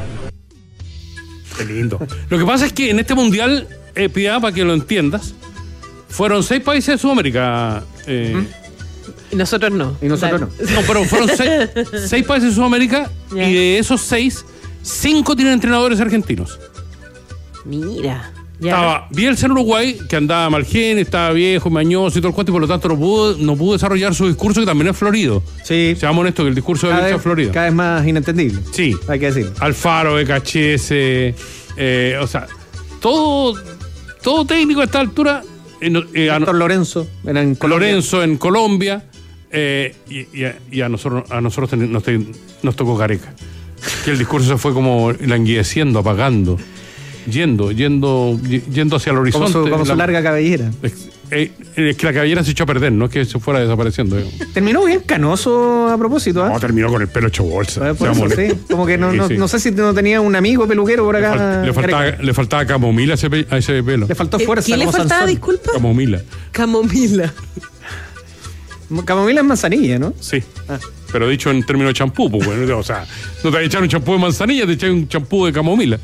S2: Qué lindo. Lo que pasa es que en este mundial, eh, Piedad, para que lo entiendas, fueron seis países de Sudamérica. Eh,
S3: ¿Mm? Y nosotros no.
S14: Y nosotros
S3: Dale.
S14: no.
S2: No, pero fueron seis, seis países de Sudamérica
S3: Yeah.
S2: y de esos seis, cinco tienen entrenadores argentinos.
S3: Mira. Ya.
S2: Estaba Bielsa en Uruguay, que andaba mal genio, estaba viejo, mañoso y todo el cuento, y por lo tanto no pudo, no pudo desarrollar su discurso, que también es florido.
S14: Sí.
S2: Seamos honestos que el discurso de
S14: Cada
S2: Bielsa
S14: vez,
S2: es florido.
S14: cada vez más inentendible.
S2: Sí.
S14: Hay que decirlo.
S2: Alfaro, Becachese, eh, o sea, todo, todo técnico a esta altura. Eh, eh, a,
S14: Héctor Lorenzo, era en Colombia.
S2: Lorenzo en Colombia, eh, y, y, a, y a nosotros, a nosotros ten, nos, te, nos tocó Gareca. Que el discurso se fue como languideciendo, apagando. yendo, yendo, yendo hacia el horizonte.
S14: Como su, como
S2: la,
S14: su larga cabellera.
S2: Es, es, es que la cabellera se echó a perder, no es que se fuera desapareciendo. Digamos.
S14: Terminó bien canoso a propósito, ¿eh?
S2: No, terminó con el pelo hecho bolsa.
S14: Por eso, sí. Como que no,
S2: sí,
S14: no,
S2: sí.
S14: no sé si no tenía un amigo peluquero por acá.
S2: Le, fal, le, faltaba, le faltaba camomila a ese, pe, a ese pelo.
S14: Le faltó fuerza.
S3: ¿Qué le faltaba, Sansón. Disculpa?
S2: Camomila.
S3: Camomila.
S14: Camomila es manzanilla, ¿no?
S2: Sí. Ah. Pero dicho en términos de champú, pues, bueno, o sea, no te vas a echar un champú de manzanilla, te echas un champú de camomila.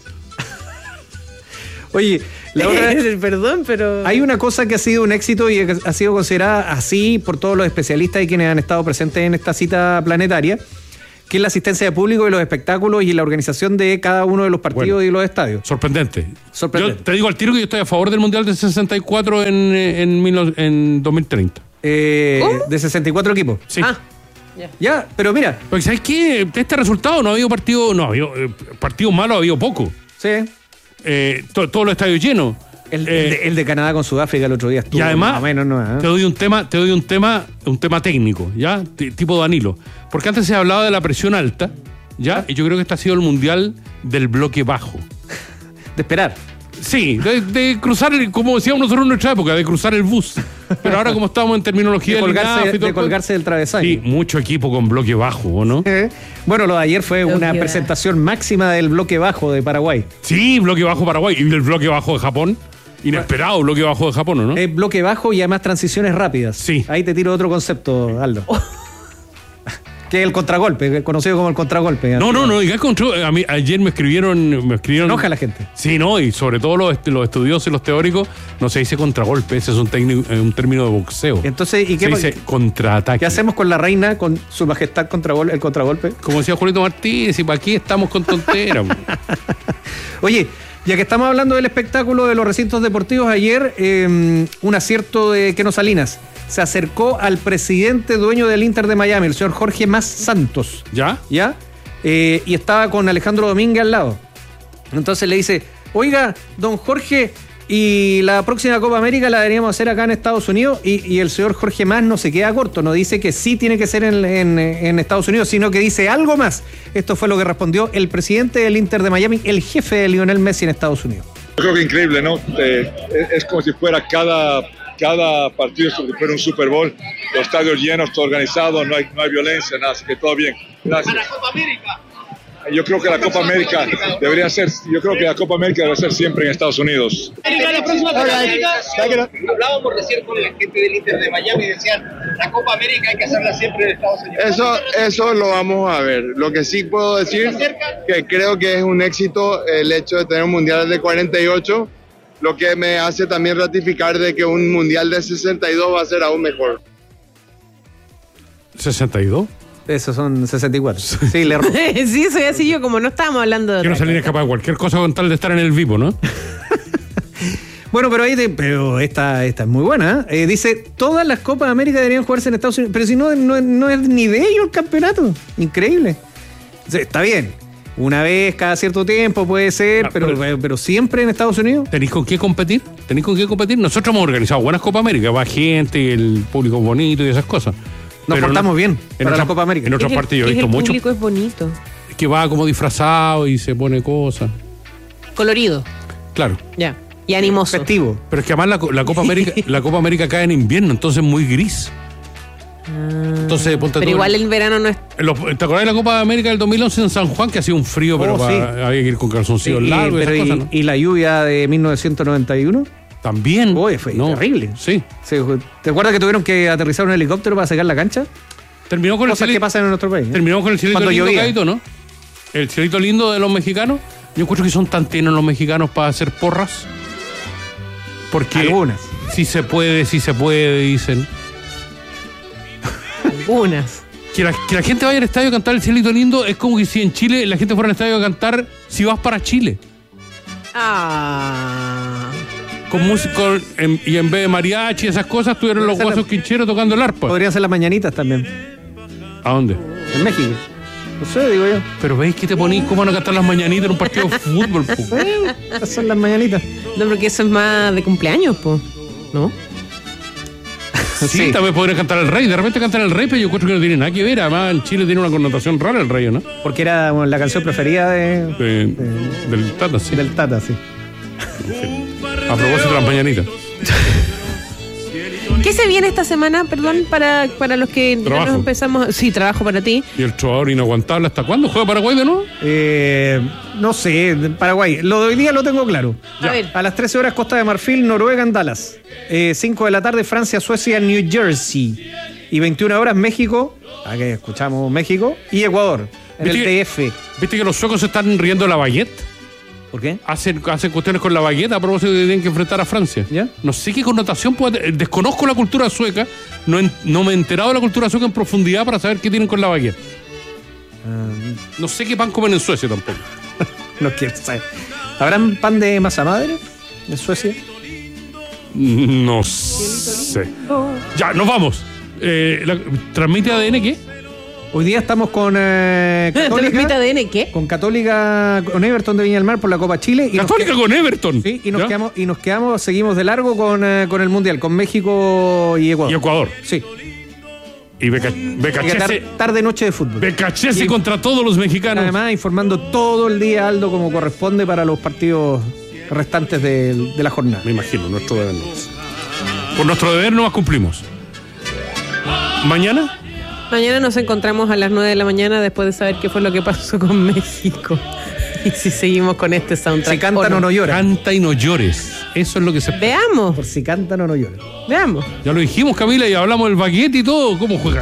S14: Oye, la otra
S3: es, perdón, pero...
S14: Hay una cosa que ha sido un éxito y ha sido considerada así por todos los especialistas y quienes han estado presentes en esta cita planetaria, que es la asistencia de público y los espectáculos y la organización de cada uno de los partidos bueno, y los estadios.
S2: Sorprendente.
S14: Sorprendente.
S2: Yo te digo al tiro que yo estoy a favor del Mundial del sesenta y cuatro en, en, en dos mil treinta.
S14: Eh, ¿De sesenta y cuatro equipos?
S2: Sí.
S14: Ah. Ya, ya, pero mira.
S2: Porque ¿sabes qué? Este resultado no ha habido partido, no ha habido eh, partidos malos, ha habido poco.
S14: Sí.
S2: Eh, to, todos los estadios llenos.
S14: El,
S2: eh,
S14: el, de, el de Canadá con Sudáfrica el otro día estuvo.
S2: Y además,
S14: más o menos, no, ¿eh?
S2: te doy un tema, te doy un tema, un tema técnico, ¿ya? T- tipo Danilo. Porque antes se hablaba de la presión alta, ¿ya? Y yo creo que este ha sido el mundial del bloque bajo.
S14: De esperar.
S2: Sí, de, de cruzar, el, como decíamos nosotros en nuestra época, de cruzar el bus. Pero ahora como estamos en terminología
S14: de colgarse,
S2: del I N A F y todo,
S14: de colgarse del travesaño.
S2: Sí, mucho equipo con bloque bajo, ¿o no?
S14: Eh, bueno, lo de ayer fue bloque una bajo. Presentación máxima del bloque bajo de Paraguay.
S2: Sí, bloque bajo Paraguay. Y el bloque bajo de Japón. Inesperado bloque bajo de Japón, ¿no?
S14: Es bloque bajo y además transiciones rápidas.
S2: Sí.
S14: Ahí te tiro otro concepto, Aldo. Oh. Que es el contragolpe, conocido como el contragolpe.
S2: No, no, no, y a mí, ayer me escribieron, me escribieron.
S14: Enoja a la gente.
S2: Sí, no, y sobre todo los, los estudiosos y los teóricos, no se dice contragolpe, ese es un, técnico, un término de boxeo.
S14: Entonces, ¿y qué
S2: se dice contraataque?
S14: ¿Qué hacemos con la reina, con su majestad contragol, el contragolpe?
S2: Como decía Julito Martínez, y para aquí estamos con tonteras.
S14: Oye, ya que estamos hablando del espectáculo de los recintos deportivos, ayer eh, un acierto de Keno Salinas. Se acercó al presidente dueño del Inter de Miami, el señor Jorge Mas Santos.
S2: ¿Ya?
S14: ¿Ya? Eh, y estaba con Alejandro Domínguez al lado. Entonces le dice, oiga, don Jorge, y la próxima Copa América la deberíamos hacer acá en Estados Unidos. Y, y el señor Jorge Mas no se queda corto, no dice que sí tiene que ser en, en, en Estados Unidos, sino que dice algo más. Esto fue lo que respondió el presidente del Inter de Miami, el jefe de Lionel Messi en Estados Unidos.
S17: Yo creo que increíble, ¿no? Eh, es como si fuera cada... Cada partido es como si fuera un Super Bowl, los estadios llenos, todo organizado, no hay, no hay violencia, nada, así que todo bien. Gracias.
S18: Para Copa América.
S17: Yo creo que la Copa América debería ser, yo creo que la Copa América debe ser siempre en Estados Unidos.
S18: La próxima Copa América, hablábamos recién con la gente del Inter de Miami y decían, la Copa América hay que hacerla siempre en Estados Unidos.
S19: Eso, eso lo vamos a ver. Lo que sí puedo decir, que creo que es un éxito el hecho de tener un Mundial de cuarenta y ocho, lo que me hace también ratificar de que un Mundial de sesenta y dos va a ser aún mejor.
S2: ¿sesenta y dos?
S14: Esos son sesenta y cuatro. Sí, le erró.
S3: Sí, soy así yo, como no estábamos hablando de...
S2: Quiero salir capaz de cualquier cosa con tal de estar en el vivo, ¿no?
S14: Bueno, pero ahí te, pero esta, esta es muy buena. ¿eh? Eh, dice, todas las Copas de América deberían jugarse en Estados Unidos. Pero si no, no, no es ni de ellos el campeonato. Increíble. O sea, está bien. Una vez cada cierto tiempo puede ser, ah, pero, pero, pero siempre en Estados Unidos.
S2: ¿Tenéis con qué competir? ¿Tenéis con qué competir? Nosotros hemos organizado buenas Copa América, va gente, el público bonito y esas cosas.
S14: Nos
S2: pero
S14: portamos
S2: no,
S14: bien para otra, la Copa América.
S2: En otras partes yo he visto mucho.
S3: El público es bonito.
S2: Es que va como disfrazado y se pone cosas.
S3: Colorido.
S2: Claro.
S3: Ya. Y animoso.
S14: Festivo.
S2: Pero es que además la, la Copa América, la Copa América cae en invierno, entonces es muy gris. Entonces, ponte
S3: pero igual
S2: el,
S3: el verano no es...
S2: ¿Te acordás de la Copa de América del dos mil once en San Juan? Que hacía un frío, pero
S14: oh, sí.
S2: para, había que ir con calzoncillos
S14: sí,
S2: largos y esas
S14: y,
S2: cosas, ¿no?
S14: ¿Y la lluvia de mil novecientos noventa y uno?
S2: También.
S14: Oye, fue no. terrible.
S2: Sí.
S14: sí. ¿Te acuerdas que tuvieron que aterrizar un helicóptero para sacar la cancha?
S2: Terminó con
S14: Cosas
S2: el
S14: que pasan en nuestro país. ¿eh?
S2: Terminamos con el cielito
S14: Cuando
S2: lindo,
S14: llovía.
S2: Caíto, ¿no? El cielito lindo de los mexicanos. Yo encuentro que son tan tiernos los mexicanos para hacer porras. Porque...
S14: Algunas.
S2: Si se puede, si se puede, dicen.
S3: Algunas.
S2: Que la, que la gente vaya al estadio a cantar el cielito lindo es como que si en Chile la gente fuera al estadio a cantar Si vas para Chile.
S3: Ah.
S2: Con música en, y en vez de mariachi y esas cosas tuvieron los guasos la... quincheros tocando el arpa.
S14: Podrían ser las mañanitas también.
S2: ¿A dónde?
S14: En México. No sé, digo yo.
S2: Pero veis que te ponís cómo van a cantar las mañanitas en un partido de fútbol, po.
S14: Esas son las mañanitas.
S3: No, porque eso es más de cumpleaños, po. ¿No?
S2: Sí, sí, también podría cantar el rey. De repente cantar el rey, pero yo creo que no tiene nada que ver. Además, en Chile tiene una connotación rara el rey, ¿no?
S14: Porque era bueno, la canción preferida de,
S2: de, de, del Tata, sí.
S14: Del Tata, sí.
S2: A propósito de las mañanitas.
S3: ¿Qué se viene esta semana, perdón, para, para los que
S2: trabajo.
S3: Nos empezamos? Sí, trabajo para ti.
S2: ¿Y el trovador inaguantable hasta cuándo? ¿Juega Paraguay de nuevo?
S14: Eh, no sé, Paraguay. Lo de hoy día lo tengo claro.
S3: A, ver.
S14: A las trece horas Costa de Marfil, Noruega en Dallas. Eh, cinco de la tarde Francia, Suecia en New Jersey. Y veintiuna horas México, aquí escuchamos México, y Ecuador, en el T F.
S2: ¿Viste que los suecos se están riendo de la baguette?
S14: ¿Por qué?
S2: Hacen, hacen cuestiones con la baguette a propósito de que tienen que enfrentar a Francia.
S14: ¿Ya?
S2: No sé qué connotación puede tener. Desconozco la cultura sueca. No, en, no me he enterado de la cultura sueca en profundidad para saber qué tienen con la baguette. Uh, no sé qué pan comen en Suecia tampoco.
S14: No quiero saber. ¿Habrán pan de masa madre en Suecia?
S2: No sé. Ya, nos vamos. Eh, la, ¿Transmite A D N qué?
S14: Hoy día estamos con eh, Católica.
S3: ¿Transmite A D N qué?
S14: Con Católica, con Everton de Viña del Mar por la Copa Chile.
S2: Y ¿Católica
S14: nos
S2: con Everton?
S14: Sí, y nos, quedamos, y nos quedamos, seguimos de largo con, eh, con el Mundial, con México y Ecuador.
S2: Y Ecuador.
S14: Sí.
S2: Y Beca, Becachese.
S14: Tar, tarde, noche de fútbol.
S2: Becachese
S14: y,
S2: contra todos los mexicanos.
S14: Además, informando todo el día, Aldo, como corresponde para los partidos restantes de, de la jornada.
S2: Me imagino, nuestro deber no es. Por nuestro deber no más cumplimos. ¿Mañana?
S3: Mañana nos encontramos a las nueve de la mañana después de saber qué fue lo que pasó con México. Y si seguimos con este soundtrack.
S14: Si cantan o no, no lloran.
S2: Canta y no llores. Eso es lo que se...
S3: Veamos.
S14: Por si cantan o no lloran.
S3: Veamos.
S2: Ya lo dijimos, Camila, y hablamos del baguette y todo. ¿Cómo juega?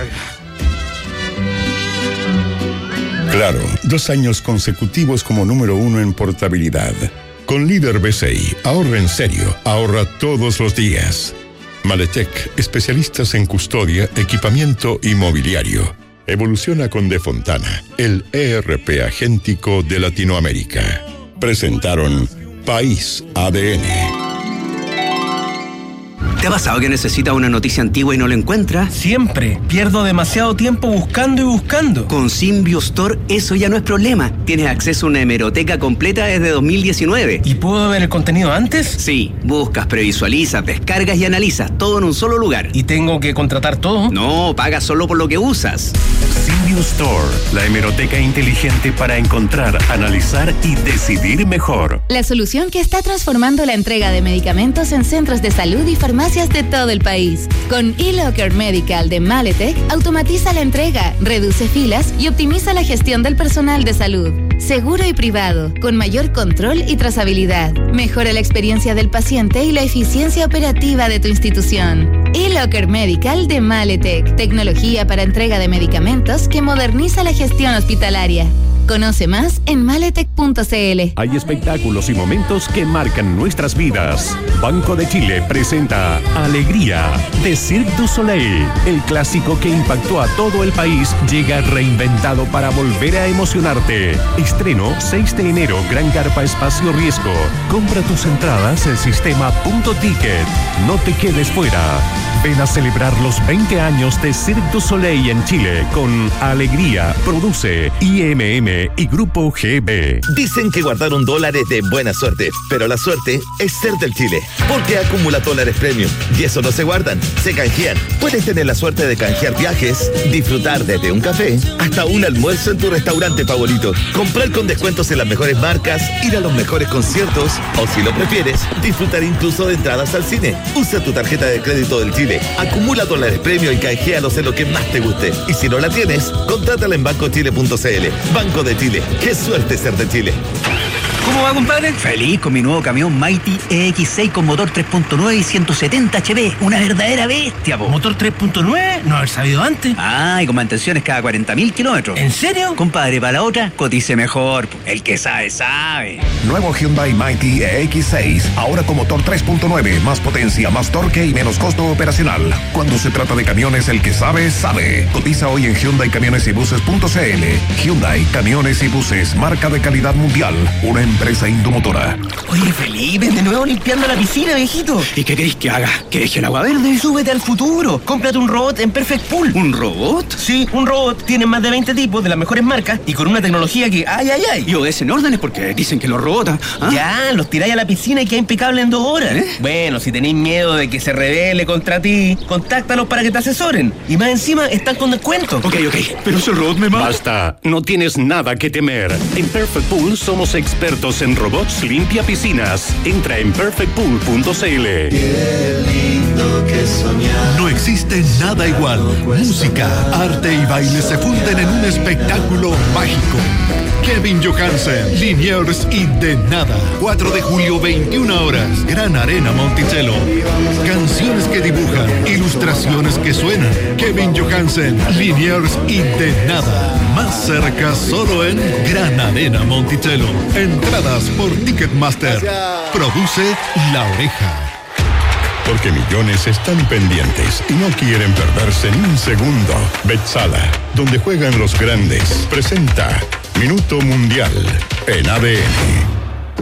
S4: Claro, dos años consecutivos como número uno en portabilidad. Con Líder B C I, ahorra en serio, ahorra todos los días. Maletec, especialistas en custodia, equipamiento y mobiliario. Evoluciona con De Fontana, el E R P agéntico de Latinoamérica. Presentaron País A D N.
S20: ¿Te ha pasado que necesitas una noticia antigua y no la encuentras?
S21: Siempre. Pierdo demasiado tiempo buscando y buscando.
S20: Con Symbio Store eso ya no es problema. Tienes acceso a una hemeroteca completa desde dos mil diecinueve.
S21: ¿Y puedo ver el contenido antes?
S20: Sí. Buscas, previsualizas, descargas y analizas. Todo en un solo lugar.
S21: ¿Y tengo que contratar todo?
S20: No, pagas solo por lo que usas.
S8: Symbio Store, la hemeroteca inteligente para encontrar, analizar y decidir mejor.
S22: La solución que está transformando la entrega de medicamentos en centros de salud y farmacias de todo el país. Con eLocker Medical de Maletec, automatiza la entrega, reduce filas y optimiza la gestión del personal de salud. Seguro y privado, con mayor control y trazabilidad. Mejora la experiencia del paciente y la eficiencia operativa de tu institución. eLocker Medical de Maletec, tecnología para entrega de medicamentos que moderniza la gestión hospitalaria. Conoce más en maletec punto c l.
S8: Hay espectáculos y momentos que marcan nuestras vidas. Banco de Chile presenta Alegría de Cirque du Soleil. El clásico que impactó a todo el país llega reinventado para volver a emocionarte. Estreno seis de enero, Gran Carpa Espacio Riesgo. Compra tus entradas en sistema punto ticket. No te quedes fuera. Ven a celebrar los veinte años de Cirque du Soleil en Chile con Alegría. Produce I M M y Grupo G B.
S23: Dicen que guardaron dólares de buena suerte, pero la suerte es ser del Chile, porque acumula dólares premium y eso no se guardan, se canjean. Puedes tener la suerte de canjear viajes, disfrutar desde un café hasta un almuerzo en tu restaurante favorito, comprar con descuentos en las mejores marcas, ir a los mejores conciertos o, si lo prefieres, disfrutar incluso de entradas al cine. Usa tu tarjeta de crédito del Chile, acumula dólares premium y canjealos en lo que más te guste. Y si no la tienes, contrátala en banco chile punto c l. Banco de Chile. Qué suerte ser de Chile.
S24: ¿Cómo va, compadre? Feliz con mi nuevo camión Mighty E X seis con motor tres punto nueve y ciento setenta H P. Una verdadera bestia, po.
S21: ¿Motor tres punto nueve? No haber sabido antes.
S24: Ah, y con mantenciones cada cuarenta mil kilómetros.
S21: ¿En serio?
S24: Compadre, para la otra, cotice mejor. Po. El que sabe, sabe.
S25: Nuevo Hyundai Mighty E X seis. Ahora con motor tres punto nueve. Más potencia, más torque y menos costo operacional. Cuando se trata de camiones, el que sabe, sabe. Cotiza hoy en Hyundai Camiones y Buses punto c l. Hyundai Camiones y Buses. Marca de calidad mundial. Una empresa Indomotora.
S21: Oye, Felipe, de nuevo limpiando la piscina, viejito. ¿Y qué querés que haga? ¿Que deje el agua verde? Súbete al futuro. Cómprate un robot en Perfect Pool. ¿Un robot? Sí, un robot. Tiene más de veinte tipos de las mejores marcas y con una tecnología que... ¡Ay, ay, ay!
S20: Y obedecen órdenes porque dicen que los robots... ¿ah?
S21: Ya, los tiráis a la piscina y queda impecable en dos horas. ¿Eh? Bueno, si tenéis miedo de que se rebele contra ti, contáctalos para que te asesoren. Y más encima, están con descuento.
S20: Ok, ok. Pero ese robot me mata.
S8: Basta, no tienes nada que temer. En Perfect Pool somos expertos en robots limpia piscinas. Entra en perfect pool punto c l.
S6: Qué lindo que soñar.
S13: No existe nada igual. Música, arte y baile se funden en un espectáculo mágico. Kevin Johansen, Liniers y De Nada. cuatro de julio, veintiuna horas. Gran Arena Monticello. Canciones que dibujan, ilustraciones que suenan. Kevin Johansen, Liniers y De Nada. Más cerca solo en Gran Arena Monticello. Entradas por Ticketmaster. Produce La Oreja.
S4: Porque millones están pendientes y no quieren perderse ni un segundo. Betzala, donde juegan los grandes, presenta Minuto Mundial en A D N.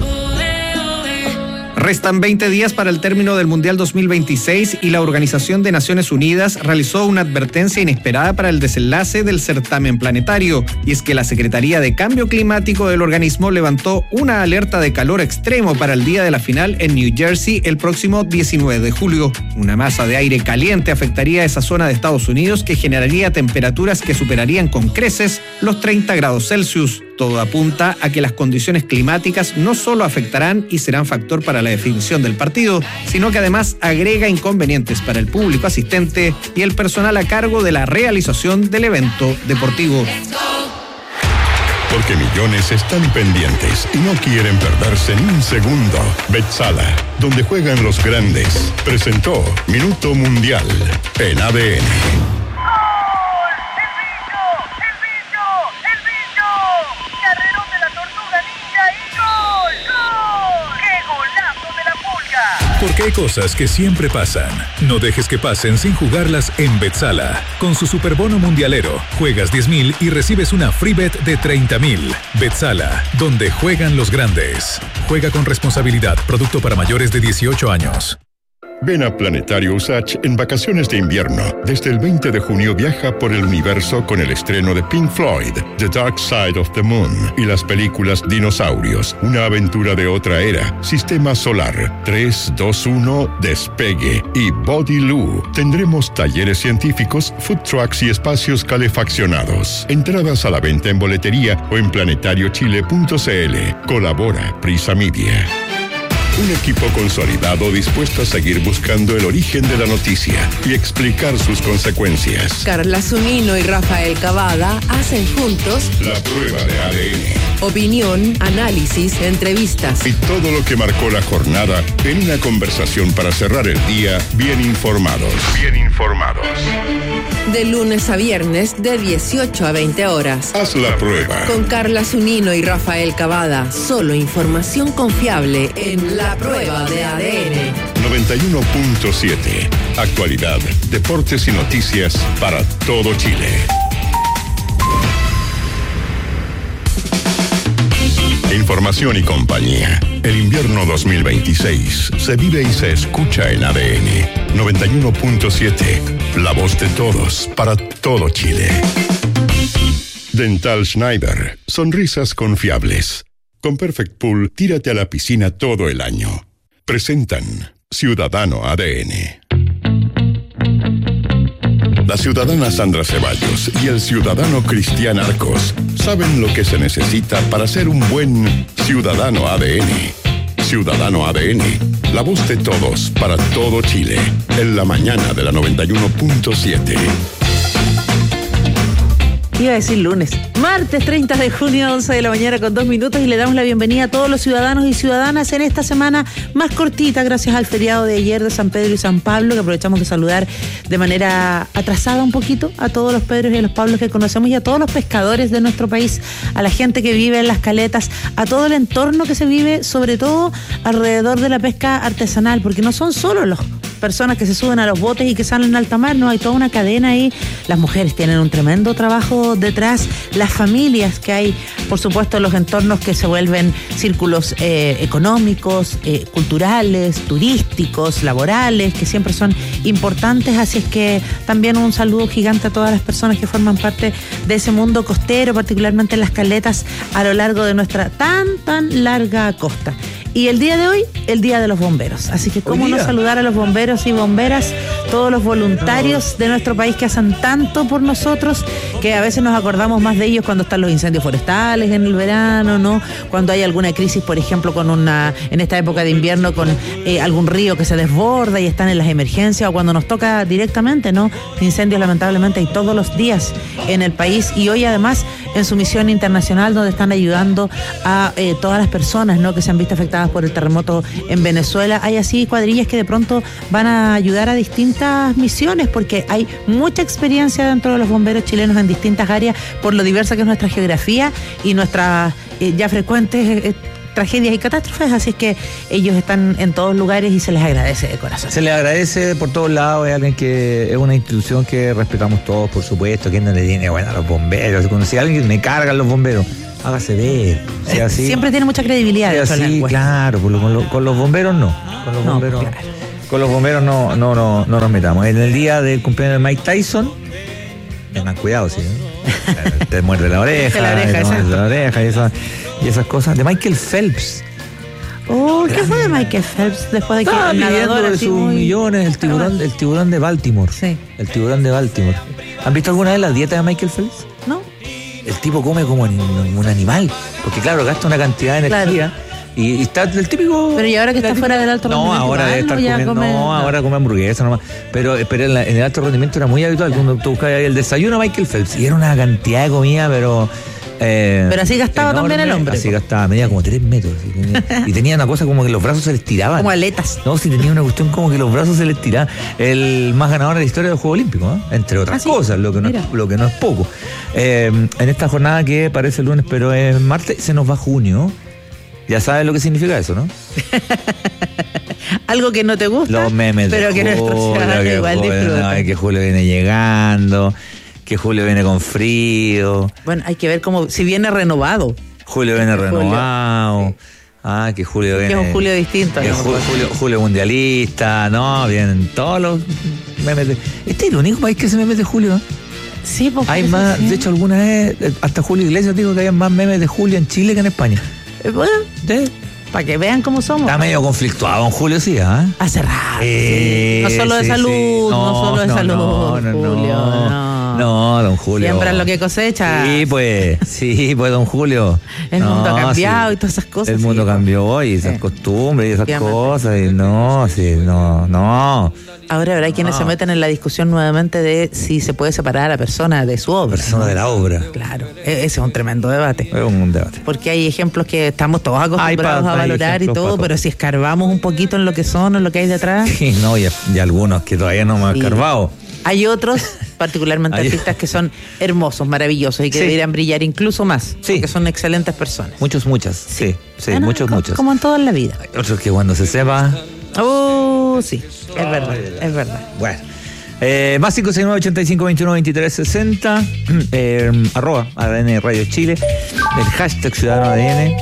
S14: Restan veinte días para el término del Mundial dos mil veintiséis y la Organización de Naciones Unidas realizó una advertencia inesperada para el desenlace del certamen planetario. Y es que la Secretaría de Cambio Climático del organismo levantó una alerta de calor extremo para el día de la final en New Jersey el próximo diecinueve de julio. Una masa de aire caliente afectaría a esa zona de Estados Unidos que generaría temperaturas que superarían con creces los treinta grados Celsius. Todo apunta a que las condiciones climáticas no solo afectarán y serán factor para la definición del partido, sino que además agrega inconvenientes para el público asistente y el personal a cargo de la realización del evento deportivo.
S4: Porque millones están pendientes y no quieren perderse ni un segundo. Betzala, donde juegan los grandes, presentó Minuto Mundial en A D N.
S1: Porque hay cosas que siempre pasan. No dejes que pasen sin jugarlas en Betzala. Con su superbono mundialero, juegas diez mil y recibes una free bet de treinta mil. Betzala, donde juegan los grandes. Juega con responsabilidad. Producto para mayores de dieciocho años.
S4: Ven a Planetario Usach en vacaciones de invierno. Desde el veinte de junio viaja por el universo con el estreno de Pink Floyd, The Dark Side of the Moon y las películas Dinosaurios, una aventura de otra era, Sistema Solar, tres, dos, uno, Despegue y Body Loo. Tendremos talleres científicos, food trucks y espacios calefaccionados. Entradas a la venta en boletería o en planetario chile punto c l. Colabora Prisa Media. Un equipo consolidado dispuesto a seguir buscando el origen de la noticia y explicar sus consecuencias.
S5: Carla Zunino y Rafael Cavada hacen juntos
S4: La Prueba de A D N.
S5: Opinión, análisis, entrevistas.
S4: Y todo lo que marcó la jornada en una conversación para cerrar el día bien informados. Bien informados.
S5: De lunes a viernes de dieciocho a veinte horas.
S4: Haz la prueba.
S5: Con Carla Zunino y Rafael Cavada. Solo información confiable en La Prueba de A D N.
S4: noventa y uno punto siete. Actualidad, deportes y noticias para todo Chile. Información y compañía. El invierno dos mil veintiséis se vive y se escucha en A D N. noventa y uno punto siete. La voz de todos para todo Chile. Dental Schneider. Sonrisas confiables. Con Perfect Pool, tírate a la piscina todo el año. Presentan Ciudadano A D N. La ciudadana Sandra Ceballos y el ciudadano Cristian Arcos saben lo que se necesita para ser un buen ciudadano A D N. Ciudadano A D N, la voz de todos para todo Chile, en la mañana de la noventa y uno punto siete.
S3: Iba a decir lunes. Martes treinta de junio, once de la mañana con dos minutos, y le damos la bienvenida a todos los ciudadanos y ciudadanas en esta semana más cortita, gracias al feriado de ayer de San Pedro y San Pablo, que aprovechamos de saludar de manera atrasada un poquito a todos los Pedros y a los Pablos que conocemos y a todos los pescadores de nuestro país, a la gente que vive en las caletas, a todo el entorno que se vive, sobre todo alrededor de la pesca artesanal, porque no son solo los
S7: personas que se suben a los botes y que salen a alta mar, no, hay toda una cadena ahí. Las mujeres tienen un tremendo trabajo detrás, las familias que hay, por supuesto, los entornos que se vuelven círculos eh, económicos, eh, culturales, turísticos, laborales, que siempre son importantes, así es que también un saludo gigante a todas las personas que forman parte de ese mundo costero, particularmente en las caletas a lo largo de nuestra tan, tan larga costa. Y el día de hoy, el Día de los Bomberos. Así que cómo no saludar a los bomberos y bomberas, todos los voluntarios de nuestro país que hacen tanto por nosotros, que a veces nos acordamos más de ellos cuando están los incendios forestales en el verano, ¿no? Cuando hay alguna crisis, por ejemplo, con una en esta época de invierno, con eh, algún río que se desborda y están en las emergencias, o cuando nos toca directamente, ¿no? Incendios lamentablemente hay todos los días en el país, y hoy además en su misión internacional donde están ayudando a eh, todas las personas, ¿no? Que se han visto afectadas por el terremoto en Venezuela. Hay así cuadrillas que de pronto van a ayudar a distintas misiones, porque hay mucha experiencia dentro de los bomberos chilenos en distintas áreas, por lo diversa que es nuestra geografía y nuestras eh, ya frecuentes eh, tragedias y catástrofes, así es que ellos están en todos lugares y se les agradece de corazón.
S9: Se les agradece por todos lados, es alguien que es una institución que respetamos todos, por supuesto. ¿Quién no le tiene bueno a los bomberos? Si alguien me cargan los bomberos, hágase ver. Sea así,
S7: siempre tiene mucha credibilidad.
S9: Sea así, claro, con, lo, con los bomberos no. Con los
S7: no,
S9: bomberos,
S7: claro.
S9: con los bomberos no, no, no, no nos metamos. En el día del cumpleaños de Mike Tyson, tengan cuidado, sí, ¿no? Te muerde la oreja,
S7: la oreja,
S9: te muerde la oreja y, eso, y esas cosas. De Michael Phelps.
S7: Oh, ¿qué fue de Michael Phelps después de que
S9: estaba viviendo de sus
S7: muy...
S9: millones, el tiburón, el tiburón de Baltimore?
S7: Sí.
S9: El tiburón de Baltimore. ¿Han visto alguna vez la dieta de Michael Phelps?
S7: No.
S9: El tipo come como un animal, porque claro, gasta una cantidad de energía. Claro. Y, y está el típico.
S7: Pero y ahora que está fuera del alto rendimiento.
S9: No, ahora debe estar comiendo. Come, no, no, ahora come hamburguesa nomás. Pero, pero en, la, en el alto rendimiento era muy habitual. Cuando tú buscabas ahí el desayuno Michael Phelps, y era una cantidad de comida, pero. Eh,
S7: pero así gastaba enorme, también el hombre.
S9: Así gastaba, medía como tres metros. Y tenía, y tenía una cosa como que los brazos se les tiraban.
S7: Como aletas.
S9: No, sí, tenía una cuestión como que los brazos se les tiraban. El más ganador de la historia de los Juegos Olímpicos, ¿eh? Entre otras ah, ¿sí? cosas, lo que, no es, lo que no es poco. Eh, en esta jornada que parece lunes, pero es martes, se nos va junio. Ya sabes lo que significa eso, ¿no?
S7: Algo que no te gusta,
S9: los memes
S7: pero
S9: de
S7: que
S9: Julio,
S7: nuestro ciudadano igual
S9: Julio,
S7: disfruta.
S9: No, que Julio viene llegando, que Julio viene con frío.
S7: Bueno, hay que ver cómo, si viene renovado.
S9: Julio viene Julio. renovado. Sí. Ah, que Julio viene.
S7: Que es un Julio distinto.
S9: Que
S7: ¿no?
S9: Julio, Julio, Julio mundialista, no, vienen todos los memes de. Este es el único país que se memes de Julio, ¿eh?
S7: Sí, porque
S9: hay más, sí. De hecho, alguna vez, hasta Julio Iglesias dijo que había más memes de Julio en Chile que en España.
S7: Bueno, ¿sí? Para que vean cómo somos.
S9: Está medio conflictuado, don Julio, sí, ¿ah? ¿eh?
S7: Hace rato.
S9: Eh,
S7: sí. No solo de
S9: sí,
S7: salud,
S9: sí.
S7: No, no solo de
S9: no,
S7: salud,
S9: no, no,
S7: Julio. No.
S9: No, don Julio.
S7: Siembra lo que cosecha.
S9: Sí, pues, sí, pues, don Julio.
S7: El
S9: no,
S7: mundo ha cambiado
S9: sí.
S7: y todas esas cosas.
S9: El mundo
S7: sí,
S9: cambió y esas sí. costumbres y esas Obviamente. cosas. Y no, sí, no, no.
S7: Ahora habrá quienes no. se meten en la discusión nuevamente de si se puede separar a la persona de su obra.
S9: Persona
S7: ¿no?
S9: de la obra.
S7: Claro, ese es un tremendo debate.
S9: Es un debate.
S7: Porque hay ejemplos que estamos todos acostumbrados a valorar y todo, pero si escarbamos un poquito en lo que son, en lo que hay detrás.
S9: Sí, no, y, y algunos que todavía no hemos escarbado.
S7: Hay otros, particularmente hay... artistas que son hermosos, maravillosos y que sí. deberían brillar incluso más, sí. porque son excelentes personas.
S9: Muchos, muchas, sí, sí, bueno, muchos,
S7: como,
S9: muchos.
S7: Como en toda la vida.
S9: Hay otros que cuando se sepa...
S7: Oh, sí, es verdad, es verdad.
S9: Bueno. Eh, más cinco seis nueve, ochenta y cinco, veintiuno, veintitrés, sesenta, eh, arroba A D N Radio Chile, el hashtag Ciudadano A D N,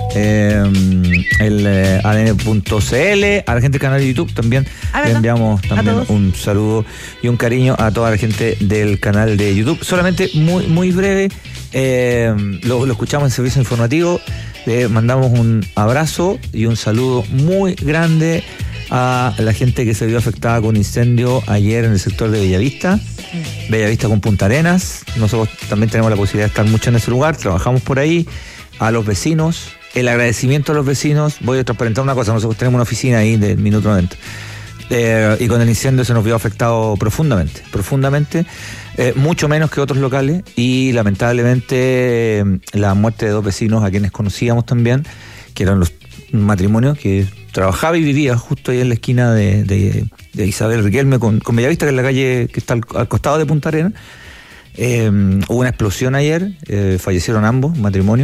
S9: eh, el eh, A D N punto C L, a la gente del canal de YouTube también le enviamos también un saludo y un cariño a toda la gente del canal de YouTube. Solamente muy muy breve, eh, lo, lo escuchamos en servicio informativo, le mandamos un abrazo y un saludo muy grande a la gente que se vio afectada con incendio ayer en el sector de Bellavista, Bellavista con Punta Arenas. Nosotros también tenemos la posibilidad de estar mucho en ese lugar, trabajamos por ahí, a los vecinos, el agradecimiento a los vecinos. Voy a transparentar una cosa, nosotros tenemos una oficina ahí del Minuto noventa, eh, y con el incendio se nos vio afectado profundamente, profundamente, eh, mucho menos que otros locales, y lamentablemente eh, la muerte de dos vecinos a quienes conocíamos también, que eran los matrimonios que trabajaba y vivía justo ahí en la esquina de, de, de Isabel Riquelme con, con Bellavista, que es la calle que está al, al costado de Punta Arenas. Eh, hubo una explosión ayer, eh, fallecieron ambos, matrimonio,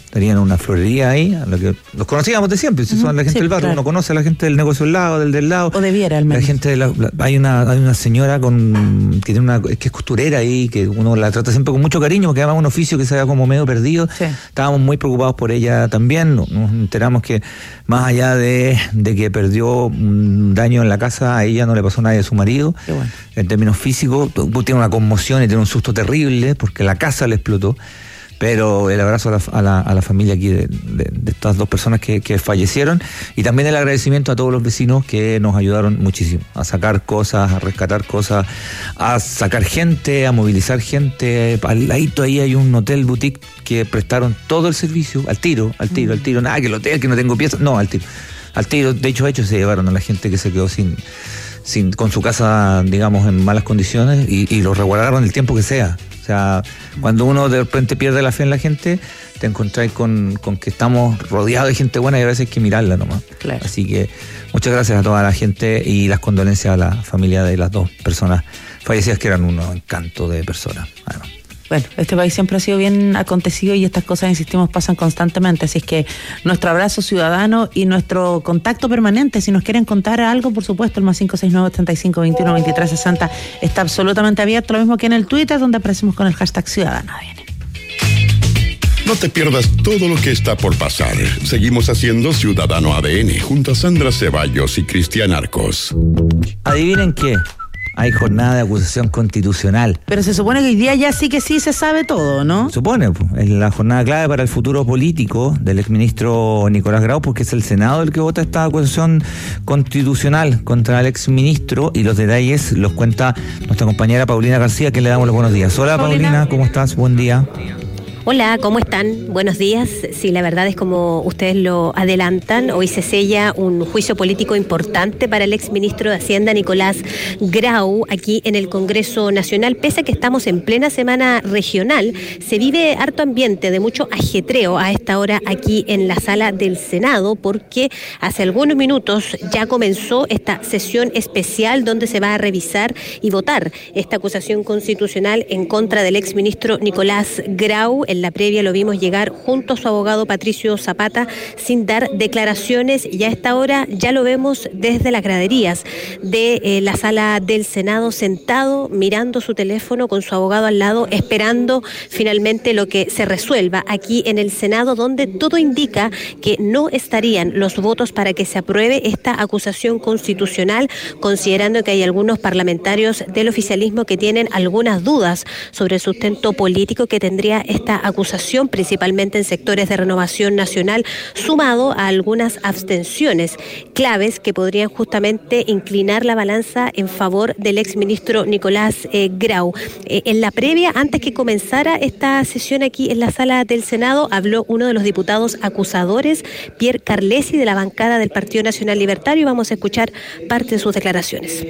S9: Tenían una florería ahí, a lo que los conocíamos de siempre, si son la gente
S7: sí,
S9: del barrio,
S7: claro.
S9: uno conoce a la gente del negocio del lado, del del lado.
S7: O debiera, al menos.
S9: La gente de la, la- hay una hay una señora con que tiene una que es costurera ahí, que uno la trata siempre con mucho cariño, porque además es un oficio que se ve como medio perdido.
S7: Sí.
S9: Estábamos muy preocupados por ella también. Nos nos enteramos que más allá de, de que perdió un daño en la casa, a ella no le pasó nada a su marido.
S7: Qué bueno.
S9: En términos físicos, tu- tiene una conmoción y tiene un susto terrible porque la casa le explotó. Pero el abrazo a la, a la, a la familia aquí de, de- de estas dos personas que, que fallecieron, y también el agradecimiento a todos los vecinos que nos ayudaron muchísimo a sacar cosas, a rescatar cosas, a sacar gente, a movilizar gente. Al ladito ahí hay un hotel boutique que prestaron todo el servicio, al tiro, al tiro, al tiro, nada que el hotel, que no tengo piezas, no, al tiro, al tiro. De hecho, hecho se llevaron a la gente que se quedó sin, sin con su casa, digamos, en malas condiciones, y, y lo resguardaron el tiempo que sea. O sea, cuando uno de repente pierde la fe en la gente, te encontráis con, con que estamos rodeados de gente buena y a veces hay que mirarla nomás.
S7: Claro.
S9: Así que muchas gracias a toda la gente y las condolencias a la familia de las dos personas fallecidas, que eran unos encantos de personas. Bueno.
S7: Bueno, este país siempre ha sido bien acontecido y estas cosas, insistimos, pasan constantemente. Así es que nuestro abrazo ciudadano y nuestro contacto permanente. Si nos quieren contar algo, por supuesto, el más cinco seis nueve, ochenta y cinco, veintiuno, veintitrés, sesenta está absolutamente abierto. Lo mismo que en el Twitter, donde aparecemos con el hashtag Ciudadano A D N.
S4: No te pierdas todo lo que está por pasar. Seguimos haciendo Ciudadano A D N junto a Sandra Ceballos y Cristian Arcos.
S9: Adivinen qué, hay jornada de acusación constitucional.
S7: Pero se supone que hoy día ya sí que sí se sabe todo, ¿no?
S9: Supone, pues, es la jornada clave para el futuro político del exministro Nicolás Grau, porque es el Senado el que vota esta acusación constitucional contra el exministro, y los detalles los cuenta nuestra compañera Paulina García, que le damos los buenos días. Hola Paulina, Paulina, ¿cómo estás? Buen día.
S10: Hola, ¿cómo están? Buenos días. Sí, la verdad es como ustedes lo adelantan, hoy se sella un juicio político importante para el exministro de Hacienda, Nicolás Grau, aquí en el Congreso Nacional. Pese a que estamos en plena semana regional, se vive harto ambiente de mucho ajetreo a esta hora aquí en la sala del Senado, porque hace algunos minutos ya comenzó esta sesión especial donde se va a revisar y votar esta acusación constitucional en contra del exministro Nicolás Grau. En la previa lo vimos llegar junto a su abogado Patricio Zapata sin dar declaraciones, y a esta hora ya lo vemos desde las graderías de eh, la sala del Senado, sentado mirando su teléfono con su abogado al lado, esperando finalmente lo que se resuelva aquí en el Senado, donde todo indica que no estarían los votos para que se apruebe esta acusación constitucional, considerando que hay algunos parlamentarios del oficialismo que tienen algunas dudas sobre el sustento político que tendría esta acusación, principalmente en sectores de Renovación Nacional, sumado a algunas abstenciones claves que podrían justamente inclinar la balanza en favor del exministro Nicolás eh, Grau. Eh, en la previa, antes que comenzara esta sesión aquí en la sala del Senado, habló uno de los diputados acusadores, Pierre Carlesi, de la bancada del Partido Nacional Libertario, y vamos a escuchar parte de sus declaraciones.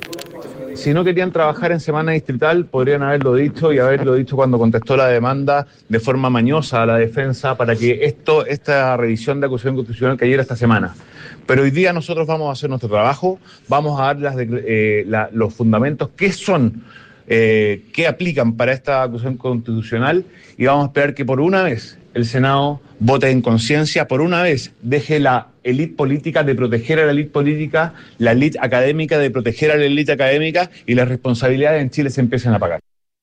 S11: Si no querían trabajar en semana distrital, podrían haberlo dicho y haberlo dicho cuando contestó la demanda de forma mañosa a la defensa para que esto, esta revisión de acusación constitucional cayera esta semana. Pero hoy día nosotros vamos a hacer nuestro trabajo, vamos a dar las, eh, la, los fundamentos que son, eh, que aplican para esta acusación constitucional, y vamos a esperar que por una vez el Senado vote en conciencia, por una vez deje la élite política de proteger a la élite política, la élite académica de proteger a la élite académica, y las responsabilidades en Chile se empiecen a pagar.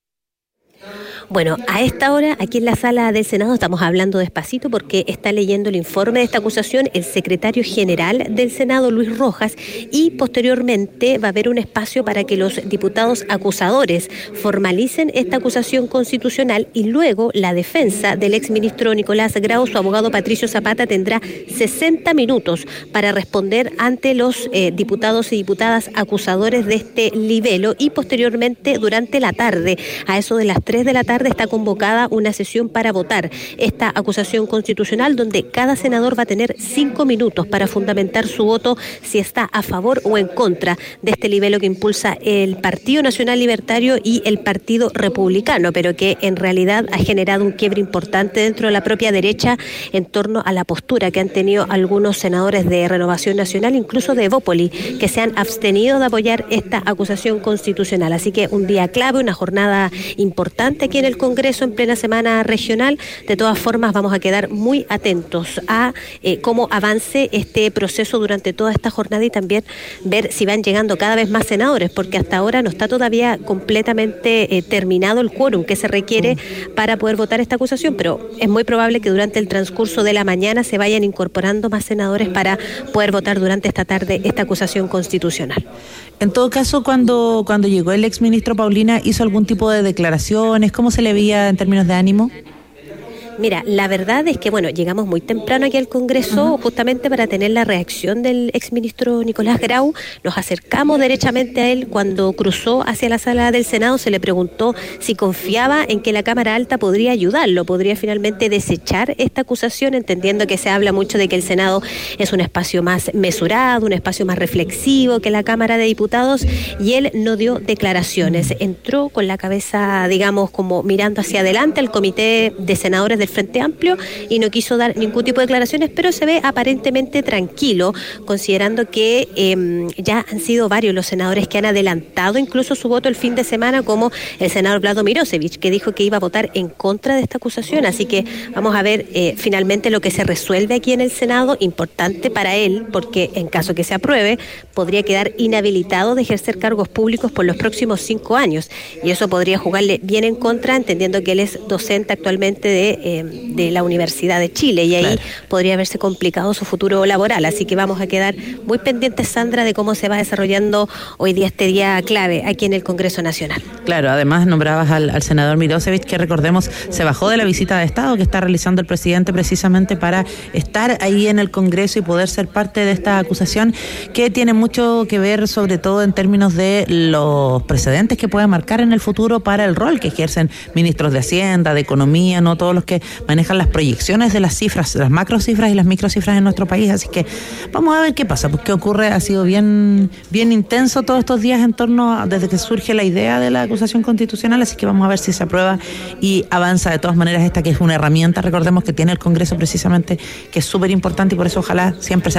S10: Bueno, a esta hora, aquí en la sala del Senado, estamos hablando despacito porque está leyendo el informe de esta acusación el secretario general del Senado, Luis Rojas, y posteriormente va a haber un espacio para que los diputados acusadores formalicen esta acusación constitucional, y luego la defensa del exministro Nicolás Grau, su abogado Patricio Zapata, tendrá sesenta minutos para responder ante los eh, diputados y diputadas acusadores de este libelo, y posteriormente durante la tarde, a eso de las tres de la tarde, está convocada una sesión para votar esta acusación constitucional, donde cada senador va a tener cinco minutos para fundamentar su voto si está a favor o en contra de este libelo que impulsa el Partido Nacional Libertario y el Partido Republicano, pero que en realidad ha generado un quiebre importante dentro de la propia derecha en torno a la postura que han tenido algunos senadores de Renovación Nacional, incluso de Evópoli, que se han abstenido de apoyar esta acusación constitucional. Así que un día clave, una jornada importante aquí en el el Congreso en plena semana regional. De todas formas, vamos a quedar muy atentos a eh, cómo avance este proceso durante toda esta jornada y también ver si van llegando cada vez más senadores, porque hasta ahora no está todavía completamente eh, terminado el quórum que se requiere para poder votar esta acusación, pero es muy probable que durante el transcurso de la mañana se vayan incorporando más senadores para poder votar durante esta tarde esta acusación constitucional.
S7: En todo caso, cuando, cuando llegó el exministro Paulina, ¿hizo algún tipo de declaraciones? ¿Cómo se le veía en términos de ánimo?
S10: Mira, la verdad es que, bueno, llegamos muy temprano aquí al Congreso, uh-huh, justamente para tener la reacción del exministro Nicolás Grau. Nos acercamos derechamente a él. Cuando cruzó hacia la sala del Senado, se le preguntó si confiaba en que la Cámara Alta podría ayudarlo, podría finalmente desechar esta acusación, entendiendo que se habla mucho de que el Senado es un espacio más mesurado, un espacio más reflexivo que la Cámara de Diputados, y él no dio declaraciones. Entró con la cabeza, digamos, como mirando hacia adelante al Comité de Senadores del Frente Amplio y no quiso dar ningún tipo de declaraciones, pero se ve aparentemente tranquilo, considerando que eh, ya han sido varios los senadores que han adelantado incluso su voto el fin de semana, como el senador Vlado Mirosevich, que dijo que iba a votar en contra de esta acusación. Así que vamos a ver eh, finalmente lo que se resuelve aquí en el Senado, importante para él, porque en caso que se apruebe, podría quedar inhabilitado de ejercer cargos públicos por los próximos cinco años, y eso podría jugarle bien en contra, entendiendo que él es docente actualmente de eh, de la Universidad de Chile, y ahí claro, podría haberse complicado su futuro laboral. Así que vamos a quedar muy pendientes, Sandra, de cómo se va desarrollando hoy día este día clave aquí en el Congreso Nacional.
S7: Claro, además nombrabas al, al senador Mirosevich, que recordemos se bajó de la visita de Estado que está realizando el presidente precisamente para estar ahí en el Congreso y poder ser parte de esta acusación, que tiene mucho que ver sobre todo en términos de los precedentes que puede marcar en el futuro para el rol que ejercen ministros de Hacienda, de Economía, no todos los que manejan las proyecciones de las cifras, las macrocifras y las microcifras en nuestro país. Así que vamos a ver qué pasa, pues qué ocurre. Ha sido bien, bien intenso todos estos días en torno a, desde que surge la idea de la acusación constitucional, así que vamos a ver si se aprueba y avanza de todas maneras esta que es una herramienta, recordemos, que tiene el Congreso precisamente, que es súper importante, y por eso ojalá siempre se